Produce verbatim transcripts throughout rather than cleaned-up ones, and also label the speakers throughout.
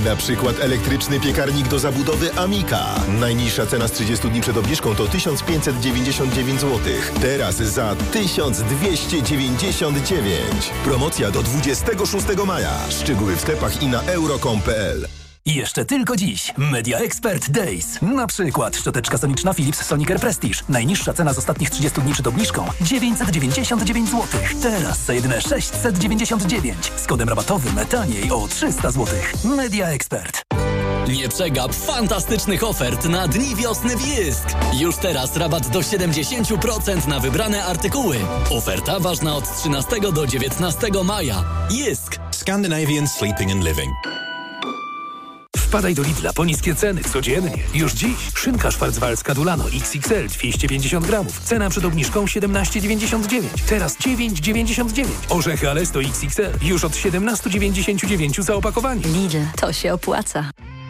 Speaker 1: Na przykład elektryczny piekarnik do zabudowy Amika. Najniższa cena z trzydziestu dni przed obniżką to tysiąc pięćset dziewięćdziesiąt dziewięć złotych. Teraz za tysiąc dwieście dziewięćdziesiąt dziewięć. Promocja do dwudziestego szóstego maja. Szczegóły w sklepach i na euro kropka com kropka pe el.
Speaker 2: I jeszcze tylko dziś Media Expert Days. Na przykład szczoteczka soniczna Philips Sonicare Prestige. Najniższa cena z ostatnich trzydziestu dni przed obniżką dziewięćset dziewięćdziesiąt dziewięć złotych. Teraz za jedyne sześćset dziewięćdziesiąt dziewięć. Z kodem rabatowym taniej o trzysta złotych. Media Expert.
Speaker 3: Nie przegap fantastycznych ofert na Dni Wiosny w Jysk. Już teraz rabat do siedemdziesiąt procent na wybrane artykuły. Oferta ważna od trzynastego do dziewiętnastego maja. Jysk.
Speaker 4: Scandinavian Sleeping and Living.
Speaker 5: Wpadaj do Lidla po niskie ceny codziennie. Już dziś szynka szwarcwaldzka Dulano X X L dwieście pięćdziesiąt gramów. Cena przed obniżką siedemnaście dziewięćdziesiąt dziewięć. Teraz dziewięć dziewięćdziesiąt dziewięć. Orzechy Alesto X X L już od siedemnaście dziewięćdziesiąt dziewięć za opakowanie.
Speaker 6: Lidl, to się opłaca.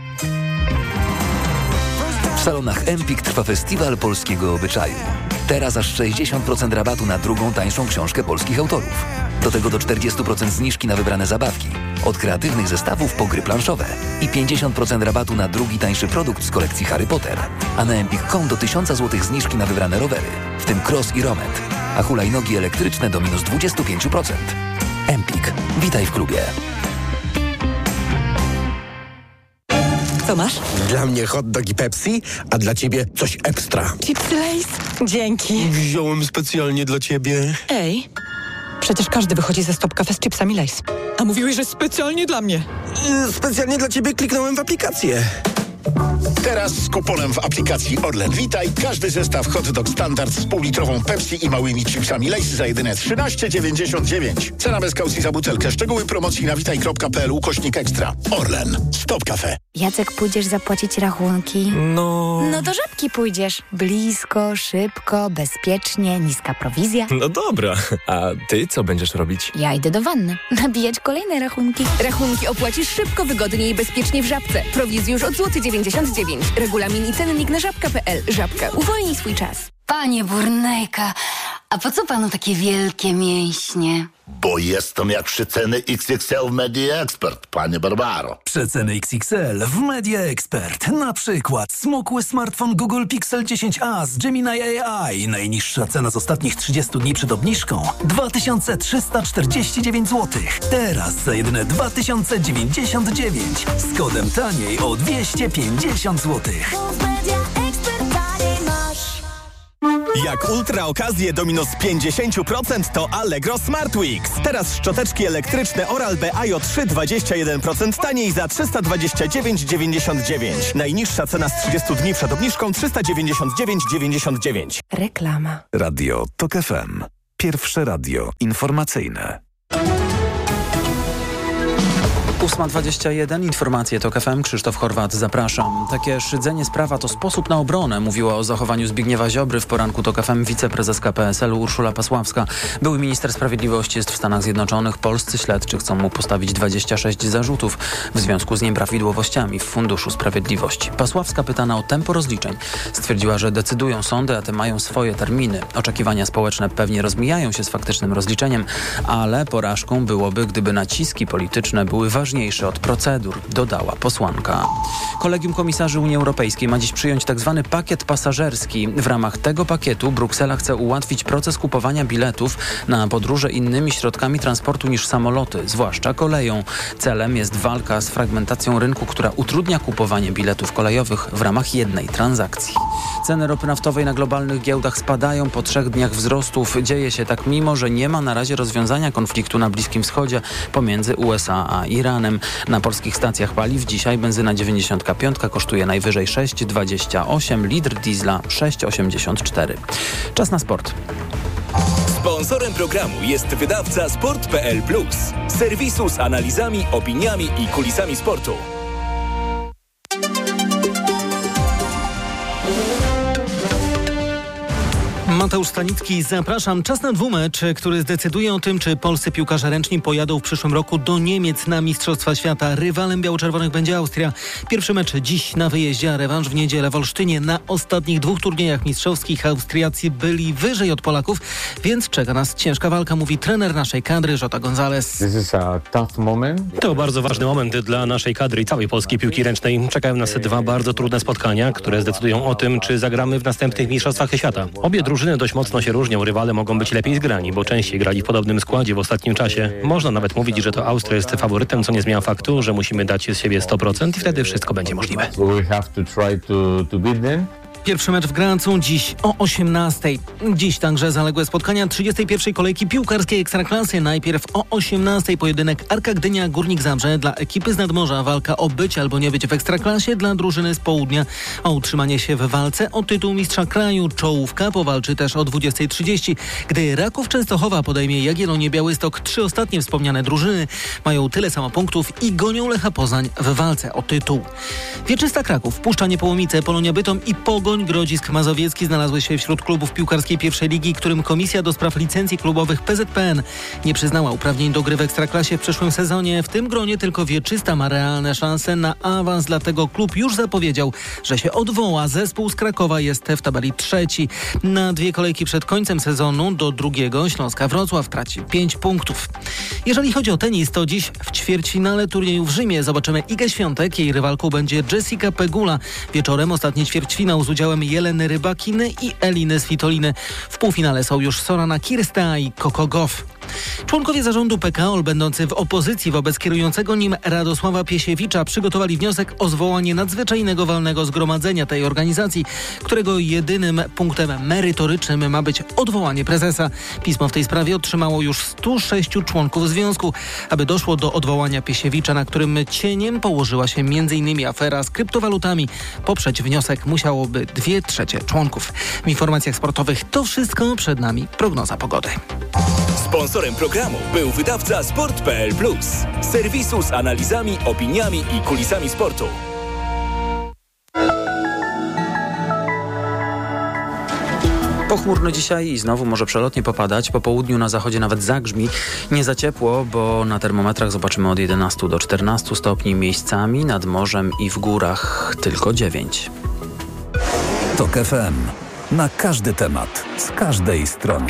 Speaker 7: W salonach Empik trwa festiwal polskiego obyczaju. Teraz aż sześćdziesiąt procent rabatu na drugą tańszą książkę polskich autorów. Do tego do czterdzieści procent zniżki na wybrane zabawki. Od kreatywnych zestawów po gry planszowe. I pięćdziesiąt procent rabatu na drugi tańszy produkt z kolekcji Harry Potter. A na empik kropka com do tysiąc złotych zniżki na wybrane rowery, w tym cross i romet. A hulajnogi elektryczne do minus dwadzieścia pięć procent. Empik. Witaj w klubie.
Speaker 6: Co masz?
Speaker 8: Dla mnie hot dog i Pepsi, a dla ciebie coś ekstra.
Speaker 6: Chipsy Lay's? Dzięki.
Speaker 8: Wziąłem specjalnie dla ciebie.
Speaker 6: Ej, przecież każdy wychodzi ze Stop Cafe z chipsami Lay's. A mówiłeś, że specjalnie dla mnie.
Speaker 8: Yy, specjalnie dla ciebie kliknąłem w aplikację.
Speaker 9: Teraz z kuponem w aplikacji Orlen Witaj każdy zestaw hot dog standard z półlitrową Pepsi i małymi chipsami Lay's za jedyne trzynaście dziewięćdziesiąt dziewięć. Cena bez kaucji za butelkę. Szczegóły promocji na witaj kropka pe el ukośnik ekstra. Orlen. Stop Cafe.
Speaker 10: Jacek, pójdziesz zapłacić rachunki?
Speaker 11: No...
Speaker 10: No do Żabki pójdziesz. Blisko, szybko, bezpiecznie, niska prowizja.
Speaker 11: No dobra. A ty co będziesz robić?
Speaker 10: Ja idę do wanny. Nabijać kolejne rachunki.
Speaker 12: Rachunki opłacisz szybko, wygodnie i bezpiecznie w Żabce. Prowizji już od złoty dziewięćdziesiąt dziewięć. Regulamin i cennik na żabka kropka pe el. Żabka. Uwolnij swój czas.
Speaker 13: Panie Burnejka, a po co panu takie wielkie mięśnie?
Speaker 14: Bo jestem jak przeceny X X L w Media Expert, panie Barbaro.
Speaker 2: Przeceny X X L w Media Expert. Na przykład smukły smartfon Google Pixel dziesięć a z Gemini A I. Najniższa cena z ostatnich trzydziestu dni przed obniżką dwa tysiące trzysta czterdzieści dziewięć złotych. Teraz za jedyne dwa tysiące dziewięćdziesiąt dziewięć. Z kodem taniej o dwieście pięćdziesiąt złotych.
Speaker 15: Jak ultra okazje do minus pięćdziesiąt procent to Allegro Smart Weeks. Teraz szczoteczki elektryczne Oral-B I O trzy dwadzieścia jeden procent taniej za trzysta dwadzieścia dziewięć dziewięćdziesiąt dziewięć. Najniższa cena z trzydziestu dni przed obniżką trzysta dziewięćdziesiąt dziewięć dziewięćdziesiąt dziewięć.
Speaker 10: Reklama.
Speaker 16: Radio TOK F M. Pierwsze radio informacyjne.
Speaker 17: ósma dwadzieścia jeden, informacje TOK F M, Krzysztof Horwat, zapraszam. Takie szydzenie z prawa to sposób na obronę, mówiła o zachowaniu Zbigniewa Ziobry w poranku TOK F M wiceprezeska P S L u Urszula Pasławska. Były minister sprawiedliwości jest w Stanach Zjednoczonych. Polscy śledczy chcą mu postawić dwadzieścia sześć zarzutów w związku z nieprawidłowościami w Funduszu Sprawiedliwości. Pasławska, pytana o tempo rozliczeń, stwierdziła, że decydują sądy, a te mają swoje terminy. Oczekiwania społeczne pewnie rozmijają się z faktycznym rozliczeniem, ale porażką byłoby, gdyby naciski polityczne były ważniejsze od procedur, dodała posłanka. Kolegium Komisarzy Unii Europejskiej ma dziś przyjąć tzw. pakiet pasażerski. W ramach tego pakietu Bruksela chce ułatwić proces kupowania biletów na podróże innymi środkami transportu niż samoloty, zwłaszcza koleją. Celem jest walka z fragmentacją rynku, która utrudnia kupowanie biletów kolejowych w ramach jednej transakcji. Ceny ropy naftowej na globalnych giełdach spadają po trzech dniach wzrostów. Dzieje się tak, mimo że nie ma na razie rozwiązania konfliktu na Bliskim Wschodzie pomiędzy U S A a Iranem. Na polskich stacjach paliw dzisiaj benzyna dziewięćdziesiąt pięć kosztuje najwyżej sześć dwadzieścia osiem, litr diesla sześć osiemdziesiąt cztery. Czas na sport.
Speaker 18: Sponsorem programu jest wydawca sport kropka pe el plus, serwisu z analizami, opiniami i kulisami sportu.
Speaker 17: Max
Speaker 19: Mateusz Stanicki, zapraszam. Czas na dwumecz, który zdecyduje o tym, czy polscy piłkarze ręczni pojadą w przyszłym roku do Niemiec na Mistrzostwa Świata. Rywalem biało-czerwonych będzie Austria. Pierwszy mecz dziś na wyjeździe, a rewanż w niedzielę w Olsztynie. Na ostatnich dwóch turniejach mistrzowskich Austriacy byli wyżej od Polaków, więc czeka nas ciężka walka, mówi trener naszej kadry Jota González.
Speaker 20: To bardzo ważny moment dla naszej kadry i całej polskiej piłki ręcznej. Czekają nas dwa bardzo trudne spotkania, które zdecydują o tym, czy zagramy w następnych Mistrzostwach Świata. Obie drużyny dość mocno się różnią, rywale mogą być lepiej zgrani, bo częściej grali w podobnym składzie w ostatnim czasie. Można nawet mówić, że to Austria jest faworytem, co nie zmienia faktu, że musimy dać z siebie sto procent i wtedy wszystko będzie możliwe.
Speaker 19: Pierwszy mecz w Grancu dziś o osiemnastej. Dziś także zaległe spotkania trzydziestej pierwszej kolejki piłkarskiej Ekstraklasy. Najpierw o osiemnastej pojedynek Arka Gdynia Górnik Zabrze. Dla ekipy z nadmorza walka o być albo nie być w Ekstraklasie. Dla drużyny z południa o utrzymanie się w walce o tytuł mistrza kraju. Czołówka powalczy też o dwudziestej trzydzieści. Gdy Raków Częstochowa podejmie Jagiellonię Białystok, trzy ostatnie wspomniane drużyny mają tyle samo punktów i gonią Lecha Poznań w walce o tytuł. Wieczysta Kraków, Puszcza Niepołomice, Polonia Bytom i Pogoń Grodzisk Mazowiecki znalazły się wśród klubów piłkarskiej pierwszej ligi, którym Komisja do Spraw Licencji Klubowych P Z P N nie przyznała uprawnień do gry w Ekstraklasie w przyszłym sezonie. W tym gronie tylko Wieczysta ma realne szanse na awans, dlatego klub już zapowiedział, że się odwoła. Zespół z Krakowa jest w tabeli trzeci. Na dwie kolejki przed końcem sezonu do drugiego Śląska Wrocław traci pięć punktów. Jeżeli chodzi o tenis, to dziś w ćwierćfinale turnieju w Rzymie zobaczymy Igę Świątek. Jej rywalką będzie Jessica Pegula. Wieczorem ostatni ćwierćfinał z udziałem Jeleny Rybakiny i Eliny Svitoliny. W półfinale są już Sorana Kirstea i Coco Gauff. Członkowie zarządu P K O L będący w opozycji wobec kierującego nim Radosława Piesiewicza przygotowali wniosek o zwołanie nadzwyczajnego walnego zgromadzenia tej organizacji, którego jedynym punktem merytorycznym ma być odwołanie prezesa. Pismo w tej sprawie otrzymało już stu sześciu członków związku. Aby doszło do odwołania Piesiewicza, na którym cieniem położyła się między innymi afera z kryptowalutami, poprzeć wniosek musiałoby dwie trzecie członków. W informacjach sportowych to wszystko, przed nami prognoza pogody.
Speaker 18: Sponsorem programu był wydawca sport kropka p l plus, serwisu z analizami, opiniami i kulisami sportu.
Speaker 17: Pochmurno dzisiaj i znowu może przelotnie popadać. Po południu na zachodzie nawet zagrzmi. Nie za ciepło, bo na termometrach zobaczymy od jedenastu do czternastu stopni, miejscami nad morzem i w górach tylko dziewięć.
Speaker 2: Tok F M. Na każdy temat, z każdej strony.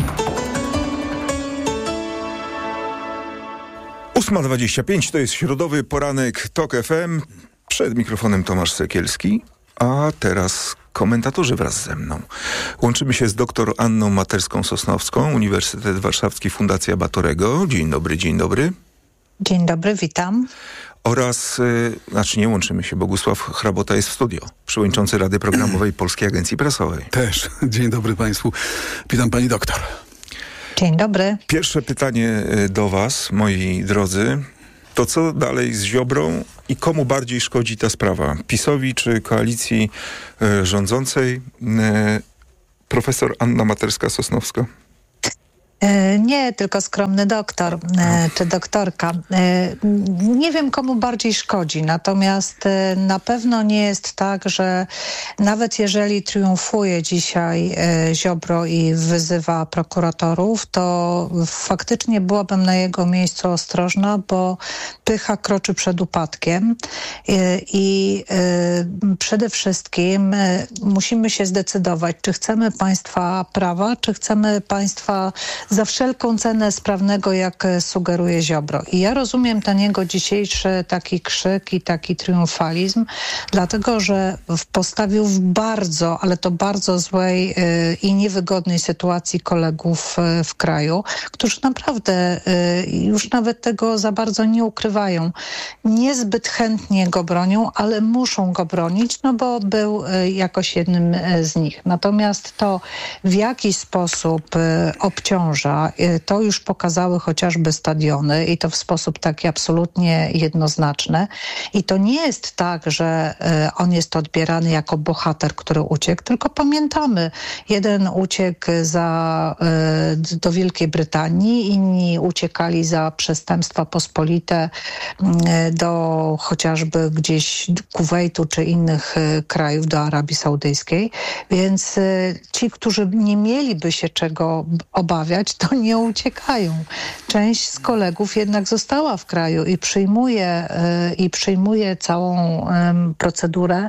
Speaker 21: ósma dwadzieścia pięć to jest środowy poranek Tok F M. Przed mikrofonem Tomasz Sekielski, a teraz komentatorzy wraz ze mną. Łączymy się z doktor Anną Materską-Sosnowską, Uniwersytet Warszawski, Fundacja Batorego. Dzień dobry, dzień dobry.
Speaker 22: Dzień dobry, witam.
Speaker 21: Oraz, yy, znaczy nie łączymy się, Bogusław Hrabota jest w studio, przewodniczący Rady Programowej Polskiej Agencji Prasowej.
Speaker 23: Też. Dzień dobry Państwu. Witam Pani doktor.
Speaker 22: Dzień dobry.
Speaker 21: Pierwsze pytanie do Was, moi drodzy. To co dalej z Ziobrą i komu bardziej szkodzi ta sprawa? PiS-owi czy koalicji y, rządzącej? Y, profesor Anna Materska-Sosnowska.
Speaker 22: Nie, tylko skromny doktor czy doktorka. Nie wiem, komu bardziej szkodzi, natomiast na pewno nie jest tak, że nawet jeżeli triumfuje dzisiaj Ziobro i wyzywa prokuratorów, to faktycznie byłabym na jego miejscu ostrożna, bo pycha kroczy przed upadkiem i przede wszystkim musimy się zdecydować, czy chcemy państwa prawa, czy chcemy państwa za wszelką cenę sprawnego, jak sugeruje Ziobro. I ja rozumiem ten jego dzisiejszy taki krzyk i taki triumfalizm, dlatego, że postawił w bardzo, ale to bardzo złej yy, i niewygodnej sytuacji kolegów yy, w kraju, którzy naprawdę yy, już nawet tego za bardzo nie ukrywają. Niezbyt chętnie go bronią, ale muszą go bronić, no bo był yy, jakoś jednym yy, z nich. Natomiast to, w jaki sposób yy, obciąży zdarza. To już pokazały chociażby stadiony i to w sposób taki absolutnie jednoznaczny. I to nie jest tak, że on jest odbierany jako bohater, który uciekł, tylko pamiętamy, jeden uciekł za, do Wielkiej Brytanii, inni uciekali za przestępstwa pospolite do chociażby gdzieś Kuwejtu czy innych krajów, do Arabii Saudyjskiej. Więc ci, którzy nie mieliby się czego obawiać, to nie uciekają. Część z kolegów jednak została w kraju i przyjmuje, i przyjmuje całą procedurę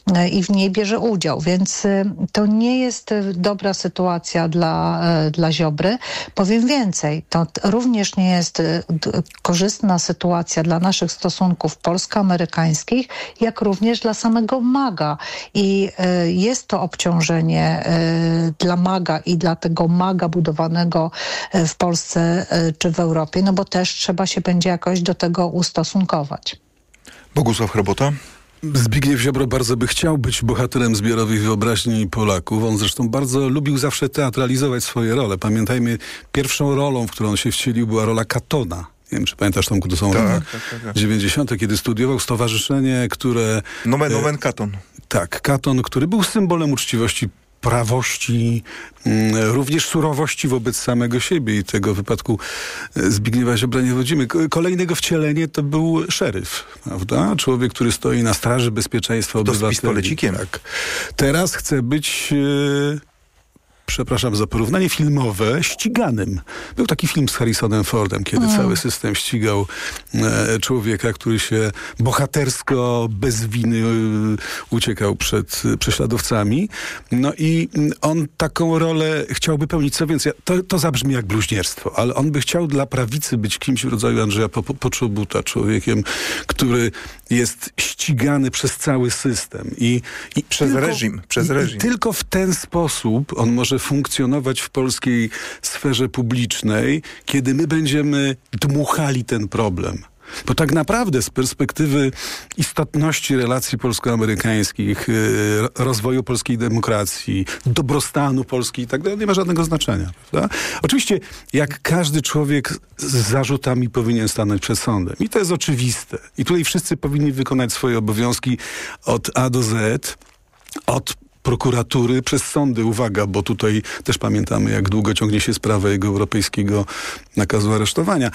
Speaker 22: i w niej bierze udział. Więc to nie jest dobra sytuacja dla, dla Ziobry. Powiem więcej, to również nie jest korzystna sytuacja dla naszych stosunków polsko-amerykańskich, jak również dla samego MAGA. I jest to obciążenie dla MAGA i dla tego MAGA budowanego w Polsce czy w Europie, no bo też trzeba się będzie jakoś do tego ustosunkować.
Speaker 21: Bogusław Chrobota.
Speaker 23: Zbigniew Ziobro bardzo by chciał być bohaterem zbiorowej wyobraźni Polaków. On zresztą bardzo lubił zawsze teatralizować swoje role. Pamiętajmy, pierwszą rolą, w którą on się wcielił, była rola Katona. Nie wiem, czy pamiętasz, Tomku, to są
Speaker 21: tak,
Speaker 23: lata
Speaker 21: tak, tak, tak.
Speaker 23: dziewięćdziesiąte, kiedy studiował stowarzyszenie, które...
Speaker 21: Nomen, nomen Katon.
Speaker 23: Tak, Katon, który był symbolem uczciwości, prawości, mm, również surowości wobec samego siebie i tego w wypadku Zbigniewa Ziobra nie wodzimy. Kolejnego wcielenie to był szeryf, prawda? Człowiek, który stoi na straży bezpieczeństwa obywateli.
Speaker 21: Z pistolecikiem.
Speaker 23: Tak. Teraz chce być... Yy, przepraszam za porównanie filmowe, ściganym. Był taki film z Harrisonem Fordem, kiedy mm. cały system ścigał e, człowieka, który się bohatersko, bez winy e, uciekał przed e, prześladowcami. No i on taką rolę chciałby pełnić. Co więcej, to, to zabrzmi jak bluźnierstwo, ale on by chciał dla prawicy być kimś w rodzaju Andrzeja Poczobuta, człowiekiem, który jest ścigany przez cały system. I, i
Speaker 21: przez
Speaker 23: tylko,
Speaker 21: reżim. Przez reżim.
Speaker 23: I tylko w ten sposób on może funkcjonować w polskiej sferze publicznej, kiedy my będziemy dmuchali ten problem. Bo tak naprawdę z perspektywy istotności relacji polsko-amerykańskich, rozwoju polskiej demokracji, dobrostanu Polski i tak dalej, nie ma żadnego znaczenia. Prawda? Oczywiście jak każdy człowiek z zarzutami powinien stanąć przed sądem. I to jest oczywiste. I tutaj wszyscy powinni wykonać swoje obowiązki od A do Z, od prokuratury przez sądy. Uwaga, bo tutaj też pamiętamy, jak długo ciągnie się sprawa jego europejskiego nakazu aresztowania.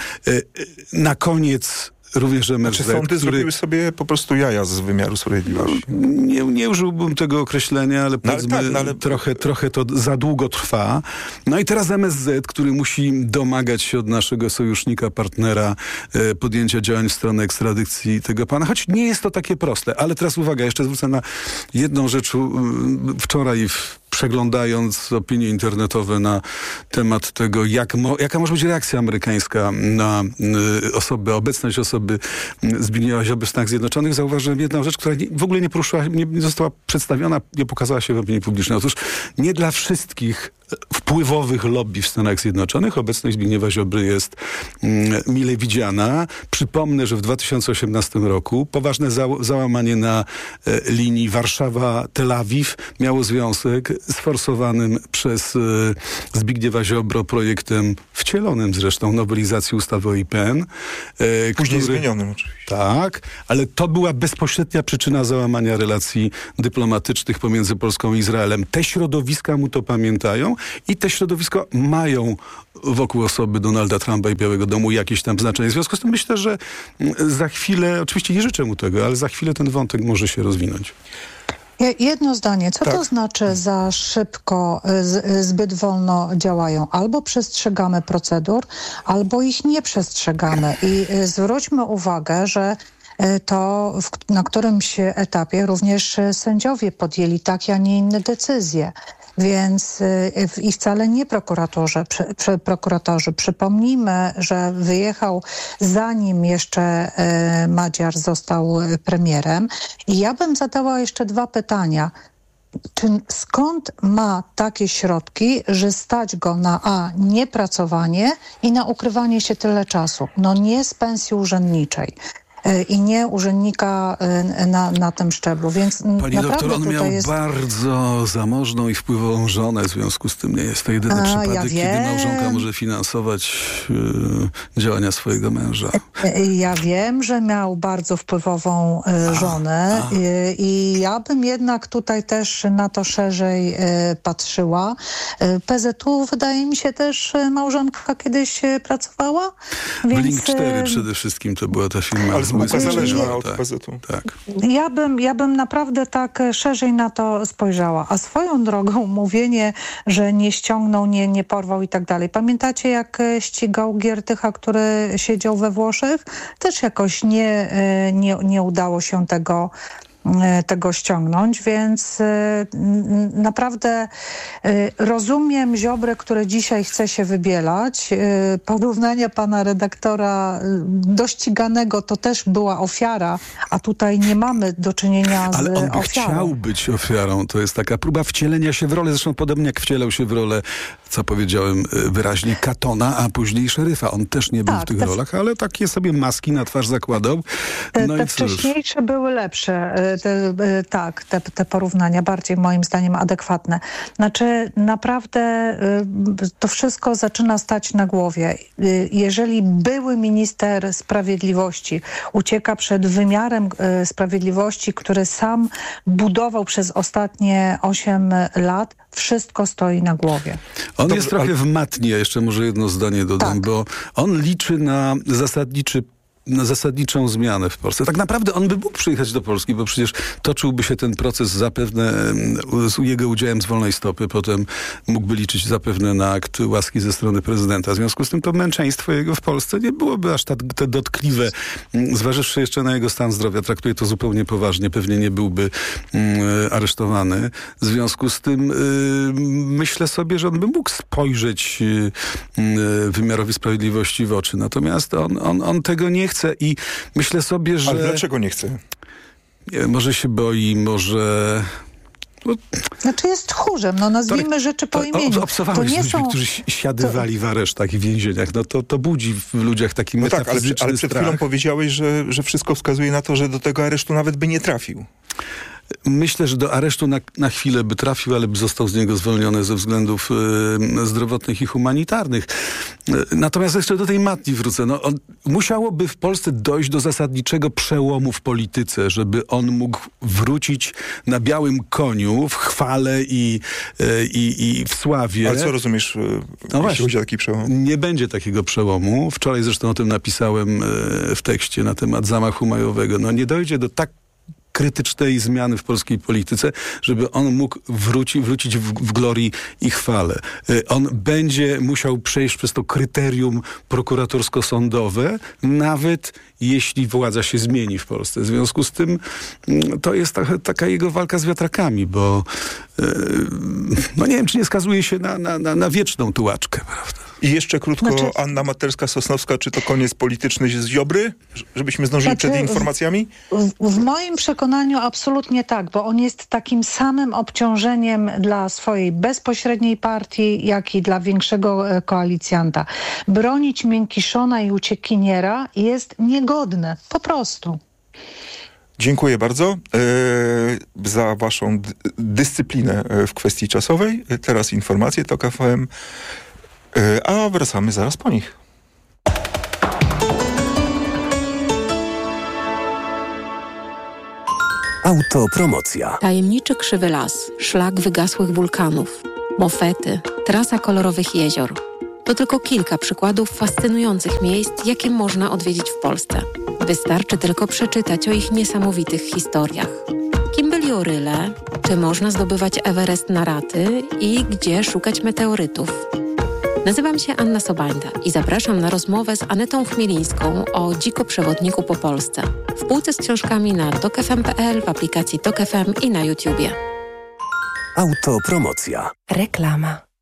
Speaker 23: Na koniec również M S Z,
Speaker 21: Czy sądy
Speaker 23: który...
Speaker 21: zrobiły sobie po prostu jaja z wymiaru sprawiedliwości?
Speaker 23: No, nie, nie użyłbym tego określenia, ale,
Speaker 21: no, ale, tak, no, ale
Speaker 23: trochę, trochę to za długo trwa. No i teraz M S Z, który musi domagać się od naszego sojusznika, partnera e, podjęcia działań w stronę ekstradycji tego pana, choć nie jest to takie proste. Ale teraz uwaga, jeszcze zwrócę na jedną rzecz. Wczoraj w przeglądając opinie internetowe na temat tego, jak mo, jaka może być reakcja amerykańska na y, osobę, obecność osoby Zbigniewa Ziobry w Stanach Zjednoczonych, zauważyłem jedną rzecz, która nie, w ogóle nie poruszyła, nie, nie została przedstawiona, nie pokazała się w opinii publicznej. Otóż nie dla wszystkich wpływowych lobby w Stanach Zjednoczonych obecność Zbigniewa Ziobry jest mm, mile widziana. Przypomnę, że w dwa tysiące osiemnastym roku poważne za, załamanie na e, linii Warszawa-Tel Awiw miało związek z forsowanym przez e, Zbigniewa Ziobro projektem, wcielonym zresztą, nowelizacji ustawy o I P N.
Speaker 21: E, Później który, zmienionym oczywiście.
Speaker 23: Tak, ale to była bezpośrednia przyczyna załamania relacji dyplomatycznych pomiędzy Polską i Izraelem. Te środowiska mu to pamiętają i te środowiska mają wokół osoby Donalda Trumpa i Białego Domu jakieś tam znaczenie. W związku z tym myślę, że za chwilę, oczywiście nie życzę mu tego, ale za chwilę ten wątek może się rozwinąć.
Speaker 22: Jedno zdanie. Co tak. to znaczy za szybko, z, zbyt wolno działają? Albo przestrzegamy procedur, albo ich nie przestrzegamy. I zwróćmy uwagę, że to w, na którymś etapie również sędziowie podjęli takie, a nie inne decyzje. Więc i wcale nie prokuratorzy, przy, prokuratorzy. Przypomnijmy, że wyjechał zanim jeszcze e, Madziar został premierem. I ja bym zadała jeszcze dwa pytania. Czy, skąd ma takie środki, że stać go na a. niepracowanie i na ukrywanie się tyle czasu? No nie z pensji urzędniczej. i nie urzędnika na, na tym szczeblu. Więc
Speaker 23: Pani doktor, on miał
Speaker 22: jest...
Speaker 23: bardzo zamożną i wpływową żonę, w związku z tym nie jest to jedyny
Speaker 22: A,
Speaker 23: przypadek,
Speaker 22: ja
Speaker 23: kiedy małżonka może finansować y, działania swojego męża.
Speaker 22: Ja wiem, że miał bardzo wpływową y, żonę a, a. Y, i ja bym jednak tutaj też na to szerzej y, patrzyła. Y, P Z U wydaje mi się też y, małżonka kiedyś y, pracowała. Więc,
Speaker 23: Blink cztery przede wszystkim to była ta firma.
Speaker 21: Ale spółka zależna od P Z U.
Speaker 23: Tak.
Speaker 22: Ja bym, ja bym naprawdę tak szerzej na to spojrzała. A swoją drogą mówienie, że nie ściągnął, nie, nie porwał i tak dalej. Pamiętacie, jak ścigał Giertycha, który siedział we Włoszech? Też jakoś nie, nie, nie udało się tego tego ściągnąć, więc y, naprawdę y, rozumiem Ziobrę, który dzisiaj chce się wybielać. Y, porównanie pana redaktora do ściganego to też była ofiara, a tutaj nie mamy do czynienia z
Speaker 23: Ale on by
Speaker 22: ofiarą.
Speaker 23: chciał być ofiarą. To jest taka próba wcielenia się w rolę, zresztą podobnie jak wcielał się w rolę, co powiedziałem wyraźnie, Katona, a później szeryfa. On też nie był
Speaker 22: tak,
Speaker 23: w tych
Speaker 22: te,
Speaker 23: rolach, ale takie sobie maski na twarz zakładał.
Speaker 22: Te,
Speaker 23: no
Speaker 22: te
Speaker 23: i
Speaker 22: wcześniejsze były lepsze. Te, tak, te, te porównania bardziej moim zdaniem adekwatne. Znaczy naprawdę to wszystko zaczyna stać na głowie. Jeżeli były minister sprawiedliwości ucieka przed wymiarem sprawiedliwości, który sam budował przez ostatnie osiem lat, wszystko stoi na głowie.
Speaker 23: On
Speaker 21: Dobrze,
Speaker 23: jest trochę
Speaker 21: ale...
Speaker 23: w matni, ja jeszcze może jedno zdanie dodam, tak. Bo on liczy na zasadniczy na zasadniczą zmianę w Polsce. Tak naprawdę on by mógł przyjechać do Polski, bo przecież toczyłby się ten proces zapewne z jego udziałem z wolnej stopy. Potem mógłby liczyć zapewne na akt łaski ze strony prezydenta. W związku z tym to męczeństwo jego w Polsce nie byłoby aż tak te dotkliwe. Zważywszy jeszcze na jego stan zdrowia, traktuję to zupełnie poważnie. Pewnie nie byłby mm, aresztowany. W związku z tym y, myślę sobie, że on by mógł spojrzeć y, y, wymiarowi sprawiedliwości w oczy. Natomiast on, on, on tego nie chce. Chce i myślę sobie, że...
Speaker 21: Ale dlaczego nie chce?
Speaker 23: Nie, może się boi, może...
Speaker 22: No, znaczy jest tchórzem, no nazwijmy to, rzeczy po imieniu.
Speaker 23: Obserwowałeś
Speaker 22: to nie
Speaker 23: ludźmi,
Speaker 22: są...
Speaker 23: którzy siadywali to... w aresztach i więzieniach. No to, to budzi w ludziach taki
Speaker 21: no
Speaker 23: metafizyczny
Speaker 21: tak, ale, ale przed
Speaker 23: strach.
Speaker 21: chwilą powiedziałeś, że, że wszystko wskazuje na to, że do tego aresztu nawet by nie trafił.
Speaker 23: Myślę, że do aresztu na, na chwilę by trafił, ale by został z niego zwolniony ze względów y, zdrowotnych i humanitarnych. Y, natomiast jeszcze do tej matni wrócę. No, on, musiałoby w Polsce dojść do zasadniczego przełomu w polityce, żeby on mógł wrócić na białym koniu w chwale i, y, i, i w sławie.
Speaker 21: Ale co rozumiesz, y, no jeśli chodzi o taki przełom?
Speaker 23: Nie będzie takiego przełomu. Wczoraj zresztą o tym napisałem y, w tekście na temat zamachu majowego. No nie dojdzie do tak krytycznej zmiany w polskiej polityce, żeby on mógł wróci, wrócić w, w glorii i chwale. On będzie musiał przejść przez to kryterium prokuratorsko-sądowe, nawet jeśli władza się zmieni w Polsce. W związku z tym to jest ta, taka jego walka z wiatrakami, bo yy, no nie wiem, czy nie skazuje się na, na, na, na wieczną tułaczkę, prawda?
Speaker 21: I jeszcze krótko,
Speaker 22: znaczy...
Speaker 21: Anna Materska-Sosnowska, czy to koniec polityczny z Ziobry? Żebyśmy zdążyli znaczy, przed informacjami?
Speaker 22: W, w moim przekonaniu absolutnie tak, bo on jest takim samym obciążeniem dla swojej bezpośredniej partii, jak i dla większego koalicjanta. Bronić miękiszona i uciekiniera jest niegodne, po prostu.
Speaker 21: Dziękuję bardzo e, za waszą d- dyscyplinę w kwestii czasowej. Teraz informacje TOK F M. A wracamy zaraz po nich.
Speaker 1: Autopromocja.
Speaker 3: Tajemniczy krzywy las, szlak wygasłych wulkanów, mofety, trasa kolorowych jezior. To tylko kilka przykładów fascynujących miejsc, jakie można odwiedzić w Polsce. Wystarczy tylko przeczytać o ich niesamowitych historiach. Kim byli oryle, czy można zdobywać Everest na raty i gdzie szukać meteorytów. Nazywam się Anna Sobańda i zapraszam na rozmowę z Anetą Chmielińską o dzikoprzewodniku po Polsce. W półce z książkami na tok f m kropka p l, w aplikacji Tok F M i na YouTubie.
Speaker 1: Autopromocja.
Speaker 3: Reklama.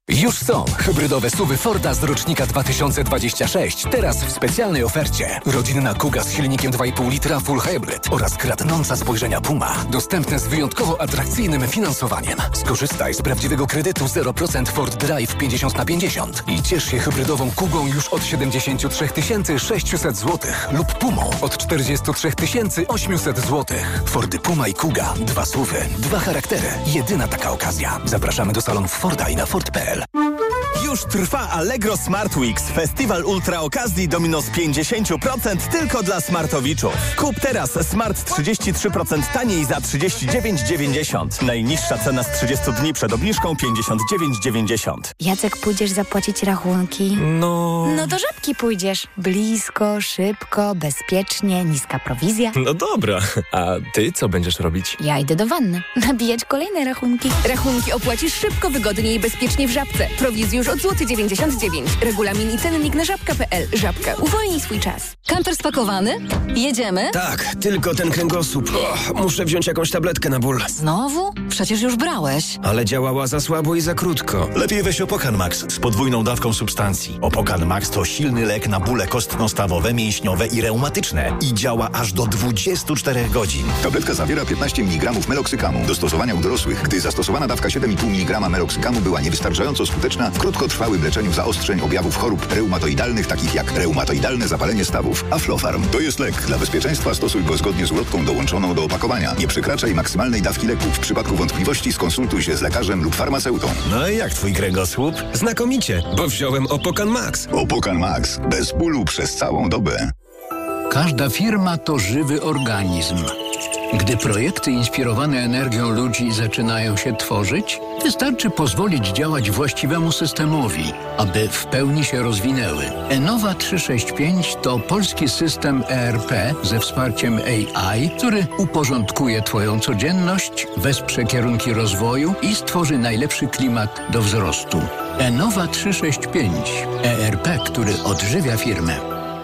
Speaker 1: Już są hybrydowe suwy Forda z rocznika dwa tysiące dwudziestego szóstego. Teraz w specjalnej ofercie. Rodzinna Kuga z silnikiem dwa i pół litra Full Hybrid oraz kradnąca spojrzenia Puma. Dostępne z wyjątkowo atrakcyjnym finansowaniem. Skorzystaj z prawdziwego kredytu zero procent Ford Drive pięćdziesiąt na pięćdziesiąt i ciesz się hybrydową Kugą już od siedemdziesiąt trzy tysiące sześćset złotych lub Pumą od czterdzieści trzy tysiące osiemset złotych. Fordy Puma i Kuga. Dwa suwy, dwa charaktery. Jedyna taka okazja. Zapraszamy do salonów Forda i na Ford kropka p l.
Speaker 15: Już trwa Allegro Smart Weeks. Festiwal ultra okazji do minus pięćdziesiąt procent tylko dla smartowiczów. Kup teraz smart trzydzieści trzy procent taniej za trzydzieści dziewięć dziewięćdziesiąt. Najniższa cena z trzydziestu dni przed obniżką pięćdziesiąt dziewięć dziewięćdziesiąt.
Speaker 10: Jacek, pójdziesz zapłacić rachunki?
Speaker 11: No...
Speaker 10: No do Żabki pójdziesz. Blisko, szybko, bezpiecznie, niska prowizja.
Speaker 11: No dobra. A ty co będziesz robić?
Speaker 10: Ja idę do wanny. Nabijać kolejne rachunki.
Speaker 12: Rachunki opłacisz szybko, wygodnie i bezpiecznie w Żabce. Prowizję już od złoty dziewięćdziesiąt dziewięć. Regulamin i cennik na żabka kropka p l. Żabka. Uwolnij swój czas.
Speaker 4: Kamper spakowany? Jedziemy?
Speaker 5: Tak, tylko ten kręgosłup. O, muszę wziąć jakąś tabletkę na ból.
Speaker 4: Znowu? Przecież już brałeś.
Speaker 5: Ale działała za słabo i za krótko.
Speaker 7: Lepiej weź Opokan Max z podwójną dawką substancji. Opokan Max to silny lek na bóle kostno-stawowe, mięśniowe i reumatyczne. I działa aż do dwudziestu czterech godzin.
Speaker 24: Tabletka zawiera piętnaście miligramów meloksykamu. Do stosowania u dorosłych, gdy zastosowana dawka siedem i pół miligrama meloksykamu była niewystarczająco skuteczna w krótkotrwałym leczeniu zaostrzeń objawów chorób reumatoidalnych, takich jak reumatoidalne zapalenie stawów. Aflofarm to jest lek. Dla bezpieczeństwa stosuj go zgodnie z ulotką dołączoną do opakowania. Nie przekraczaj maksymalnej dawki leku. W przypadku wątpliwości skonsultuj się z lekarzem lub farmaceutą.
Speaker 7: No i jak twój kręgosłup?
Speaker 5: Znakomicie, bo wziąłem Opokan Max.
Speaker 24: Opokan Max. Bez bólu przez całą dobę.
Speaker 25: Każda firma to żywy organizm. Gdy projekty inspirowane energią ludzi zaczynają się tworzyć, wystarczy pozwolić działać właściwemu systemowi, aby w pełni się rozwinęły. Enova trzysta sześćdziesiąt pięć to polski system E R P ze wsparciem A I, który uporządkuje Twoją codzienność, wesprze kierunki rozwoju i stworzy najlepszy klimat do wzrostu. Enova trzysta sześćdziesiąt pięć. E R P, który odżywia firmę.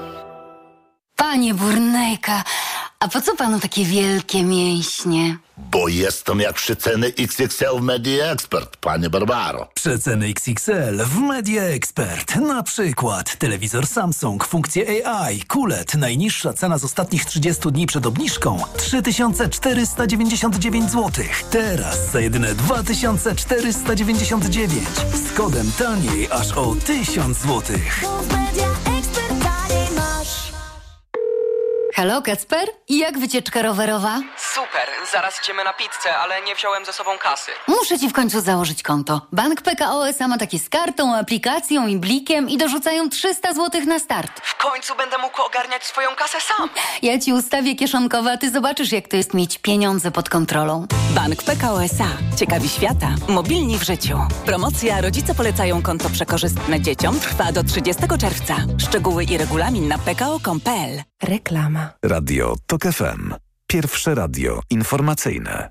Speaker 13: Panie Burnejka, a po co panu takie wielkie mięśnie?
Speaker 14: Bo jestem jak przeceny X X L w Media Expert, panie Barbaro.
Speaker 2: Przeceny X X L w Media Expert. Na przykład telewizor Samsung, funkcje A I, Q L E D. Najniższa cena z ostatnich trzydziestu dni przed obniżką trzy tysiące czterysta dziewięćdziesiąt dziewięć złotych. Teraz za jedyne dwa tysiące czterysta dziewięćdziesiąt dziewięć. Z kodem taniej aż o tysiąc złotych.
Speaker 13: Halo, Kacper? Jak wycieczka rowerowa?
Speaker 26: Super, zaraz idziemy na pizzę, ale nie wziąłem ze sobą kasy.
Speaker 13: Muszę ci w końcu założyć konto. Bank P K O S A ma takie z kartą, aplikacją i blikiem i dorzucają trzysta złotych na start.
Speaker 26: W końcu będę mógł ogarniać swoją kasę sam.
Speaker 13: Ja ci ustawię kieszonkowe, a ty zobaczysz, jak to jest mieć pieniądze pod kontrolą.
Speaker 27: Bank P K O S A. Ciekawi świata. Mobilni w życiu. Promocja Rodzice polecają konto przekorzystne dzieciom trwa do trzydziestego czerwca. Szczegóły i regulamin na p k o kropka com kropka p l.
Speaker 3: Reklama.
Speaker 16: Radio TOK F M. Pierwsze radio informacyjne.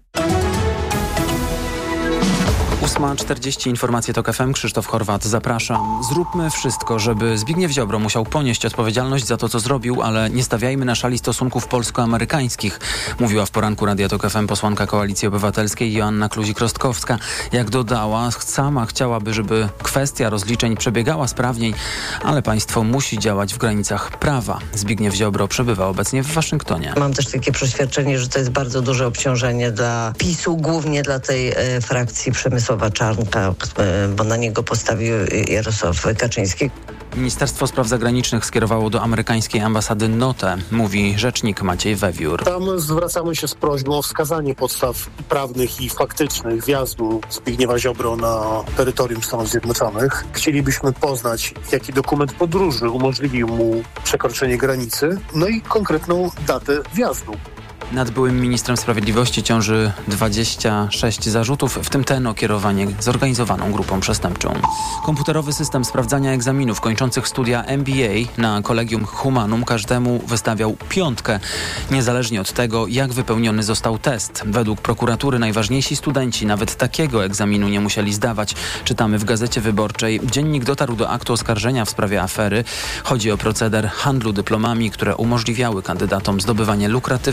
Speaker 17: ósma czterdzieści, informacje TOK F M, Krzysztof Horwat, zapraszam. Zróbmy wszystko, żeby Zbigniew Ziobro musiał ponieść odpowiedzialność za to, co zrobił, ale nie stawiajmy na szali stosunków polsko-amerykańskich, mówiła w poranku Radia TOK F M posłanka Koalicji Obywatelskiej Joanna Kluzik-Rostkowska. Jak dodała, sama chciałaby, żeby kwestia rozliczeń przebiegała sprawniej, ale państwo musi działać w granicach prawa. Zbigniew Ziobro przebywa obecnie w Waszyngtonie.
Speaker 28: Mam też takie przeświadczenie, że to jest bardzo duże obciążenie dla PiS-u, głównie dla tej e, frakcji Przemysłowa Czarnka, bo na niego postawił Jarosław Kaczyński.
Speaker 17: Ministerstwo Spraw Zagranicznych skierowało do amerykańskiej ambasady notę, mówi rzecznik Maciej Wewiór.
Speaker 29: Tam zwracamy się z prośbą o wskazanie podstaw prawnych i faktycznych wjazdu Zbigniewa Ziobro na terytorium Stanów Zjednoczonych. Chcielibyśmy poznać, jaki dokument podróży umożliwił mu przekroczenie granicy, no i konkretną datę wjazdu.
Speaker 17: Nad byłym ministrem sprawiedliwości ciąży dwadzieścia sześć zarzutów, w tym ten o kierowanie zorganizowaną grupą przestępczą. Komputerowy system sprawdzania egzaminów kończących studia M B A na Collegium Humanum każdemu wystawiał piątkę, niezależnie od tego, jak wypełniony został test. Według prokuratury najważniejsi studenci nawet takiego egzaminu nie musieli zdawać. Czytamy w Gazecie Wyborczej. Dziennik dotarł do aktu oskarżenia w sprawie afery. Chodzi o proceder handlu dyplomami, które umożliwiały kandydatom zdobywanie lukratywnych posłów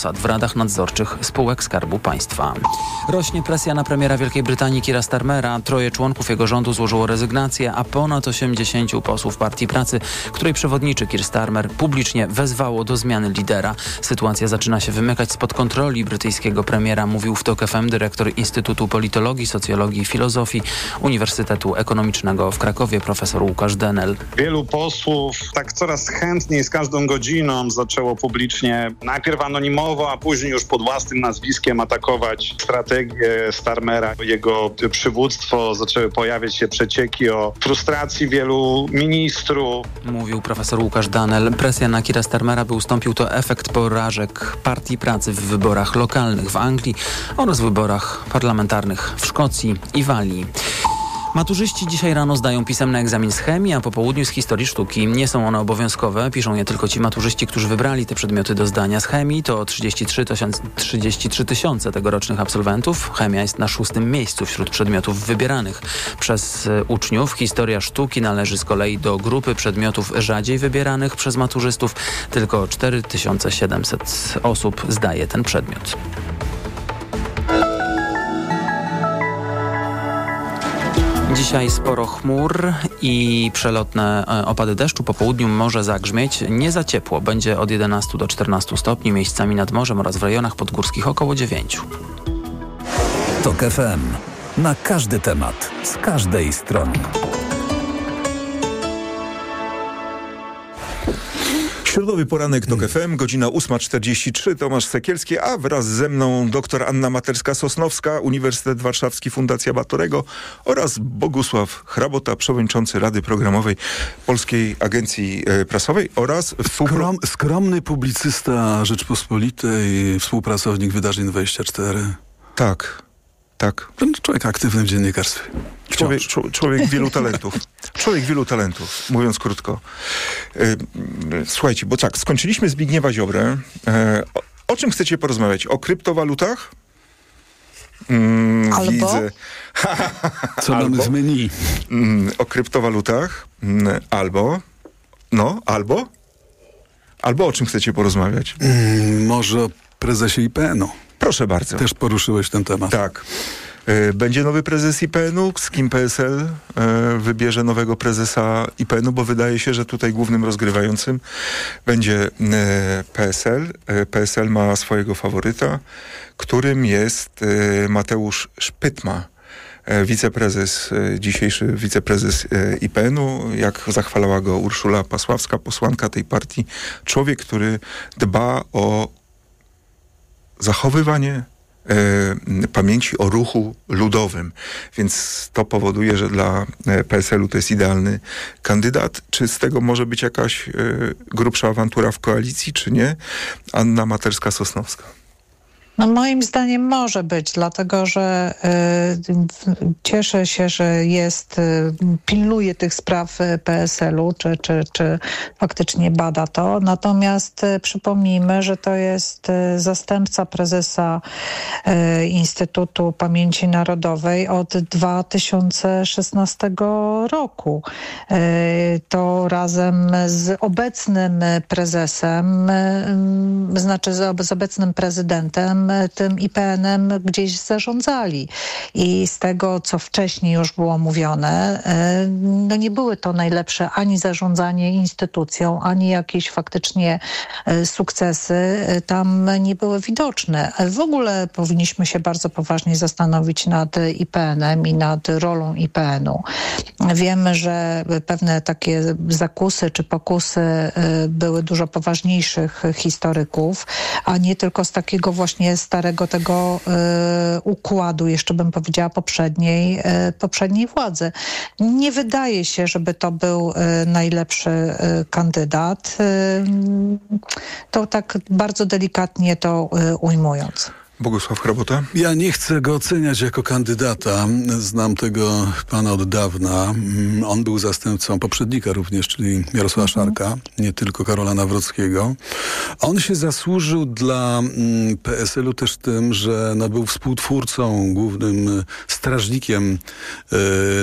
Speaker 17: posad w radach nadzorczych spółek Skarbu Państwa. Rośnie presja na premiera Wielkiej Brytanii Keira Starmera. Troje członków jego rządu złożyło rezygnację, a ponad osiemdziesięciu posłów Partii Pracy, której przewodniczy Keir Starmer, publicznie wezwało do zmiany lidera. Sytuacja zaczyna się wymykać spod kontroli brytyjskiego premiera, mówił w TOK F M dyrektor Instytutu Politologii, Socjologii i Filozofii Uniwersytetu Ekonomicznego w Krakowie profesor Łukasz Denel.
Speaker 6: Wielu posłów tak coraz chętniej z każdą godziną zaczęło publicznie najpierw anonimowo, a później już pod własnym nazwiskiem atakować strategię Starmera, jego przywództwo. Zaczęły pojawiać się przecieki o frustracji wielu ministrów.
Speaker 17: Mówił profesor Łukasz Denel. Presja na Keira Starmera, by ustąpił, to efekt porażek Partii Pracy w wyborach lokalnych w Anglii oraz wyborach parlamentarnych w Szkocji i Walii. Maturzyści dzisiaj rano zdają pisemny egzamin z chemii, a po południu z historii sztuki. Nie są one obowiązkowe, piszą je tylko ci maturzyści, którzy wybrali te przedmioty do zdania. Z chemii to trzydzieści trzy tysiące tegorocznych absolwentów. Chemia jest na szóstym miejscu wśród przedmiotów wybieranych przez uczniów. Historia sztuki należy z kolei do grupy przedmiotów rzadziej wybieranych przez maturzystów. Tylko cztery tysiące siedemset osób zdaje ten przedmiot. Dzisiaj sporo chmur i przelotne opady deszczu. Po południu może zagrzmieć. Nie za ciepło. Będzie od jedenastu do czternastu stopni. Miejscami nad morzem oraz w rejonach podgórskich około dziewięciu.
Speaker 2: TOK F M. Na każdy temat. Z każdej strony.
Speaker 8: Środowy poranek TOK F M, godzina ósma czterdzieści trzy, Tomasz Sekielski, a wraz ze mną dr Anna Materska-Sosnowska, Uniwersytet Warszawski, Fundacja Batorego oraz Bogusław Hrabota, przewodniczący Rady Programowej Polskiej Agencji Prasowej oraz...
Speaker 9: Skrom, skromny publicysta Rzeczpospolitej, współpracownik Wydarzeń dwadzieścia cztery.
Speaker 8: Tak, tak.
Speaker 9: Człowiek aktywny w dziennikarstwie.
Speaker 8: Człowiek, człowiek wielu talentów. Człowiek wielu talentów, mówiąc krótko. Słuchajcie, bo tak, skończyliśmy Zbigniewa Ziobrę. O, o czym chcecie porozmawiać? O kryptowalutach? Mm,
Speaker 10: Albo?
Speaker 8: Widzę.
Speaker 9: Co
Speaker 8: albo,
Speaker 9: mamy z menu?
Speaker 8: Mm, o kryptowalutach. Mm, albo. No, albo. Albo o czym chcecie porozmawiać?
Speaker 9: Mm, może o prezesie I P N u.
Speaker 8: Proszę bardzo.
Speaker 9: Też poruszyłeś ten temat.
Speaker 8: Tak. Będzie nowy prezes I P N u, z kim P S L wybierze nowego prezesa I P N u, bo wydaje się, że tutaj głównym rozgrywającym będzie P S L. P S L ma swojego faworyta, którym jest Mateusz Szpytma, wiceprezes, dzisiejszy wiceprezes I P N u, jak zachwalała go Urszula Pasławska, posłanka tej partii. Człowiek, który dba o zachowywanie E, pamięci o ruchu ludowym. Więc to powoduje, że dla P S L u to jest idealny kandydat. Czy z tego może być jakaś e, grubsza awantura w koalicji, czy nie? Anna Materska-Sosnowska.
Speaker 18: No moim zdaniem może być, dlatego że y, cieszę się, że jest, y, pilnuje tych spraw P S L u, czy, czy, czy faktycznie bada to. Natomiast y, przypomnijmy, że to jest y, zastępca prezesa y, Instytutu Pamięci Narodowej od dwa tysiące szesnastego roku. Y, to razem z obecnym prezesem, y, znaczy z, z obecnym prezydentem, tym I P N em gdzieś zarządzali. I z tego, co wcześniej już było mówione, no nie były to najlepsze ani zarządzanie instytucją, ani jakieś faktycznie sukcesy tam nie były widoczne. W ogóle powinniśmy się bardzo poważnie zastanowić nad I P N em i nad rolą I P N u. Wiemy, że pewne takie zakusy czy pokusy były dużo poważniejszych historyków, a nie tylko z takiego właśnie starego tego y, układu, jeszcze bym powiedziała poprzedniej, y, poprzedniej władzy. Nie wydaje się, żeby to był y, najlepszy y, kandydat. Y, to tak bardzo delikatnie to y, ujmując.
Speaker 8: Bogusław Hrabota?
Speaker 9: Ja nie chcę go oceniać jako kandydata. Znam tego pana od dawna. On był zastępcą poprzednika również, czyli Jarosława Szarka, nie tylko Karola Nawrockiego. On się zasłużył dla P S L u też tym, że no, był współtwórcą, głównym strażnikiem yy,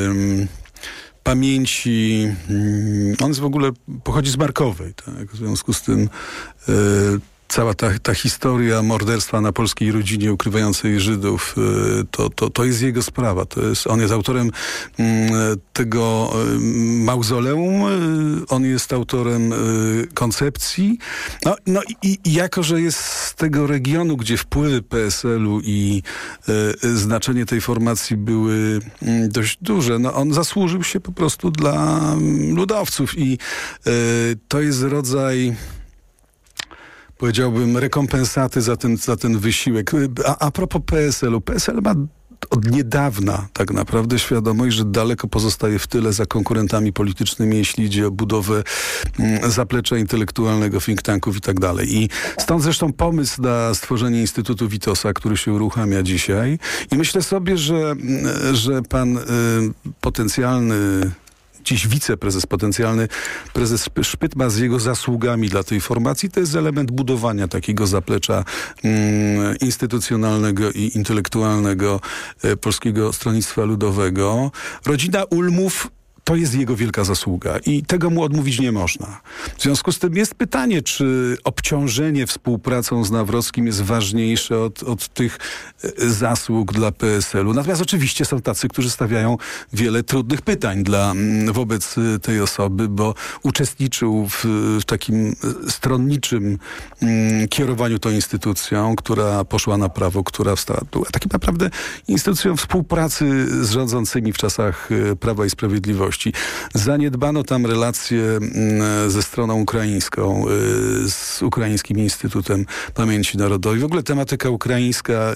Speaker 9: pamięci. On jest w ogóle, pochodzi z Markowej, tak? W związku z tym yy, cała ta, ta historia morderstwa na polskiej rodzinie ukrywającej Żydów, to, to, to jest jego sprawa. To jest, on jest autorem tego mauzoleum, on jest autorem koncepcji. No, no i, i jako, że jest z tego regionu, gdzie wpływy P S L-u i znaczenie tej formacji były dość duże, no on zasłużył się po prostu dla ludowców i to jest rodzaj, powiedziałbym, rekompensaty za ten, za ten wysiłek. A, a propos P S L-u. P S L ma od niedawna tak naprawdę świadomość, że daleko pozostaje w tyle za konkurentami politycznymi, jeśli idzie o budowę mm, zaplecza intelektualnego, think tanków i tak dalej. I stąd zresztą pomysł na stworzenie Instytutu Witosa, który się uruchamia dzisiaj. I myślę sobie, że, że pan y, potencjalny dziś wiceprezes, potencjalny prezes Szpytma z jego zasługami dla tej formacji, to jest element budowania takiego zaplecza mm, instytucjonalnego i intelektualnego e, Polskiego Stronnictwa Ludowego. Rodzina Ulmów to jest jego wielka zasługa i tego mu odmówić nie można. W związku z tym jest pytanie, czy obciążenie współpracą z Nawrockim jest ważniejsze od, od tych zasług dla P S L-u. Natomiast oczywiście są tacy, którzy stawiają wiele trudnych pytań dla, wobec tej osoby, bo uczestniczył w, w takim stronniczym mm, kierowaniu tą instytucją, która poszła na prawo, która wstała. Była takim naprawdę instytucją współpracy z rządzącymi w czasach Prawa i Sprawiedliwości. Zaniedbano tam relacje ze stroną ukraińską, z Ukraińskim Instytutem Pamięci Narodowej. W ogóle tematyka ukraińska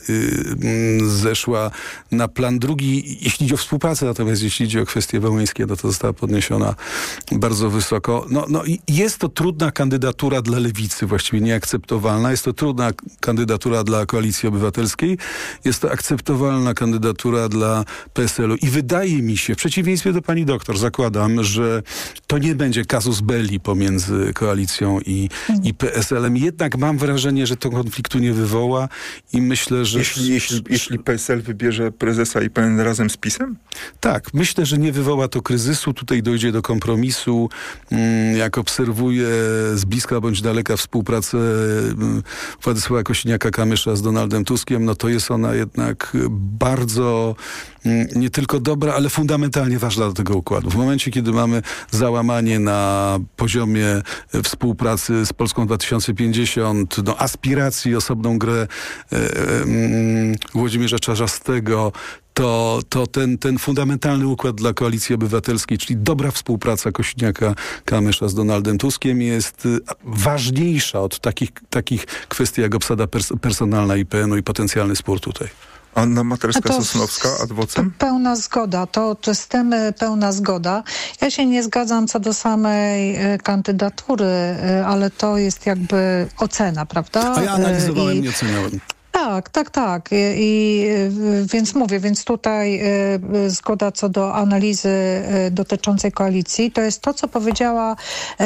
Speaker 9: zeszła na plan drugi, jeśli idzie o współpracę, natomiast jeśli idzie o kwestie wołyńskie, no to została podniesiona bardzo wysoko. No, no i jest to trudna kandydatura dla Lewicy, właściwie nieakceptowalna. Jest to trudna kandydatura dla Koalicji Obywatelskiej. Jest to akceptowalna kandydatura dla P S L-u. I wydaje mi się, w przeciwieństwie do pani doktor, zakładam, że to nie będzie casus belli pomiędzy Koalicją i, i P S L-em. Jednak mam wrażenie, że to konfliktu nie wywoła i myślę, że...
Speaker 8: Jeśli, jeśli, jeśli P S L wybierze prezesa I P N razem z PiS-em?
Speaker 9: Tak, myślę, że nie wywoła to kryzysu. Tutaj dojdzie do kompromisu. Jak obserwuję z bliska bądź daleka współpracę Władysława Kosiniaka-Kamysza z Donaldem Tuskiem, no to jest ona jednak bardzo nie tylko dobra, ale fundamentalnie ważna do tego układu. W momencie, kiedy mamy załamanie na poziomie współpracy z Polską dwa tysiące pięćdziesiąt, no, aspiracji, osobną grę e, e, Włodzimierza Czarzastego, to, to ten, ten fundamentalny układ dla Koalicji Obywatelskiej, czyli dobra współpraca Kosiniaka-Kamysza z Donaldem Tuskiem jest ważniejsza od takich, takich kwestii jak obsada pers- personalna I P N-u i potencjalny spór tutaj.
Speaker 8: Anna Materska-Sosnowska, adwocem?
Speaker 18: Pełna zgoda, to, to z tym pełna zgoda. Ja się nie zgadzam co do samej kandydatury, ale to jest jakby ocena, prawda?
Speaker 9: A ja analizowałem,
Speaker 18: I...
Speaker 9: nie oceniałem.
Speaker 18: Tak, tak, tak. I, i więc mówię, więc tutaj y, zgoda co do analizy y, dotyczącej koalicji, to jest to, co powiedziała y,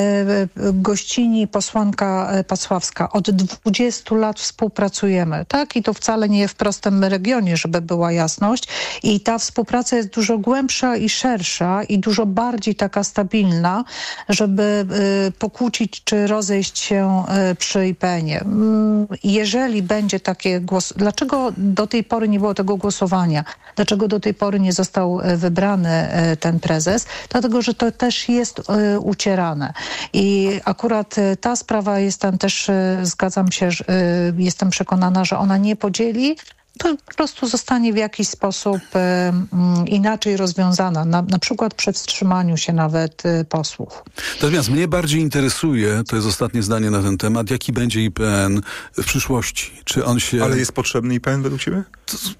Speaker 18: gościni posłanka Pasławska. Od dwudziestu lat współpracujemy, tak? I to wcale nie w prostym regionie, żeby była jasność. I ta współpraca jest dużo głębsza i szersza i dużo bardziej taka stabilna, żeby y, pokłócić czy rozejść się y, przy I P N-ie. Y, jeżeli będzie takie głos. Dlaczego do tej pory nie było tego głosowania? Dlaczego do tej pory nie został wybrany ten prezes? Dlatego, że to też jest ucierane. I akurat ta sprawa jest tam też, zgadzam się, jestem przekonana, że ona nie podzieli. To po prostu zostanie w jakiś sposób e, inaczej rozwiązana, na, na przykład przy wstrzymaniu się nawet e, posłów.
Speaker 9: Natomiast mnie bardziej interesuje, to jest ostatnie zdanie na ten temat, jaki będzie I P N w przyszłości. Czy on się...
Speaker 8: Ale jest potrzebny I P N według ciebie?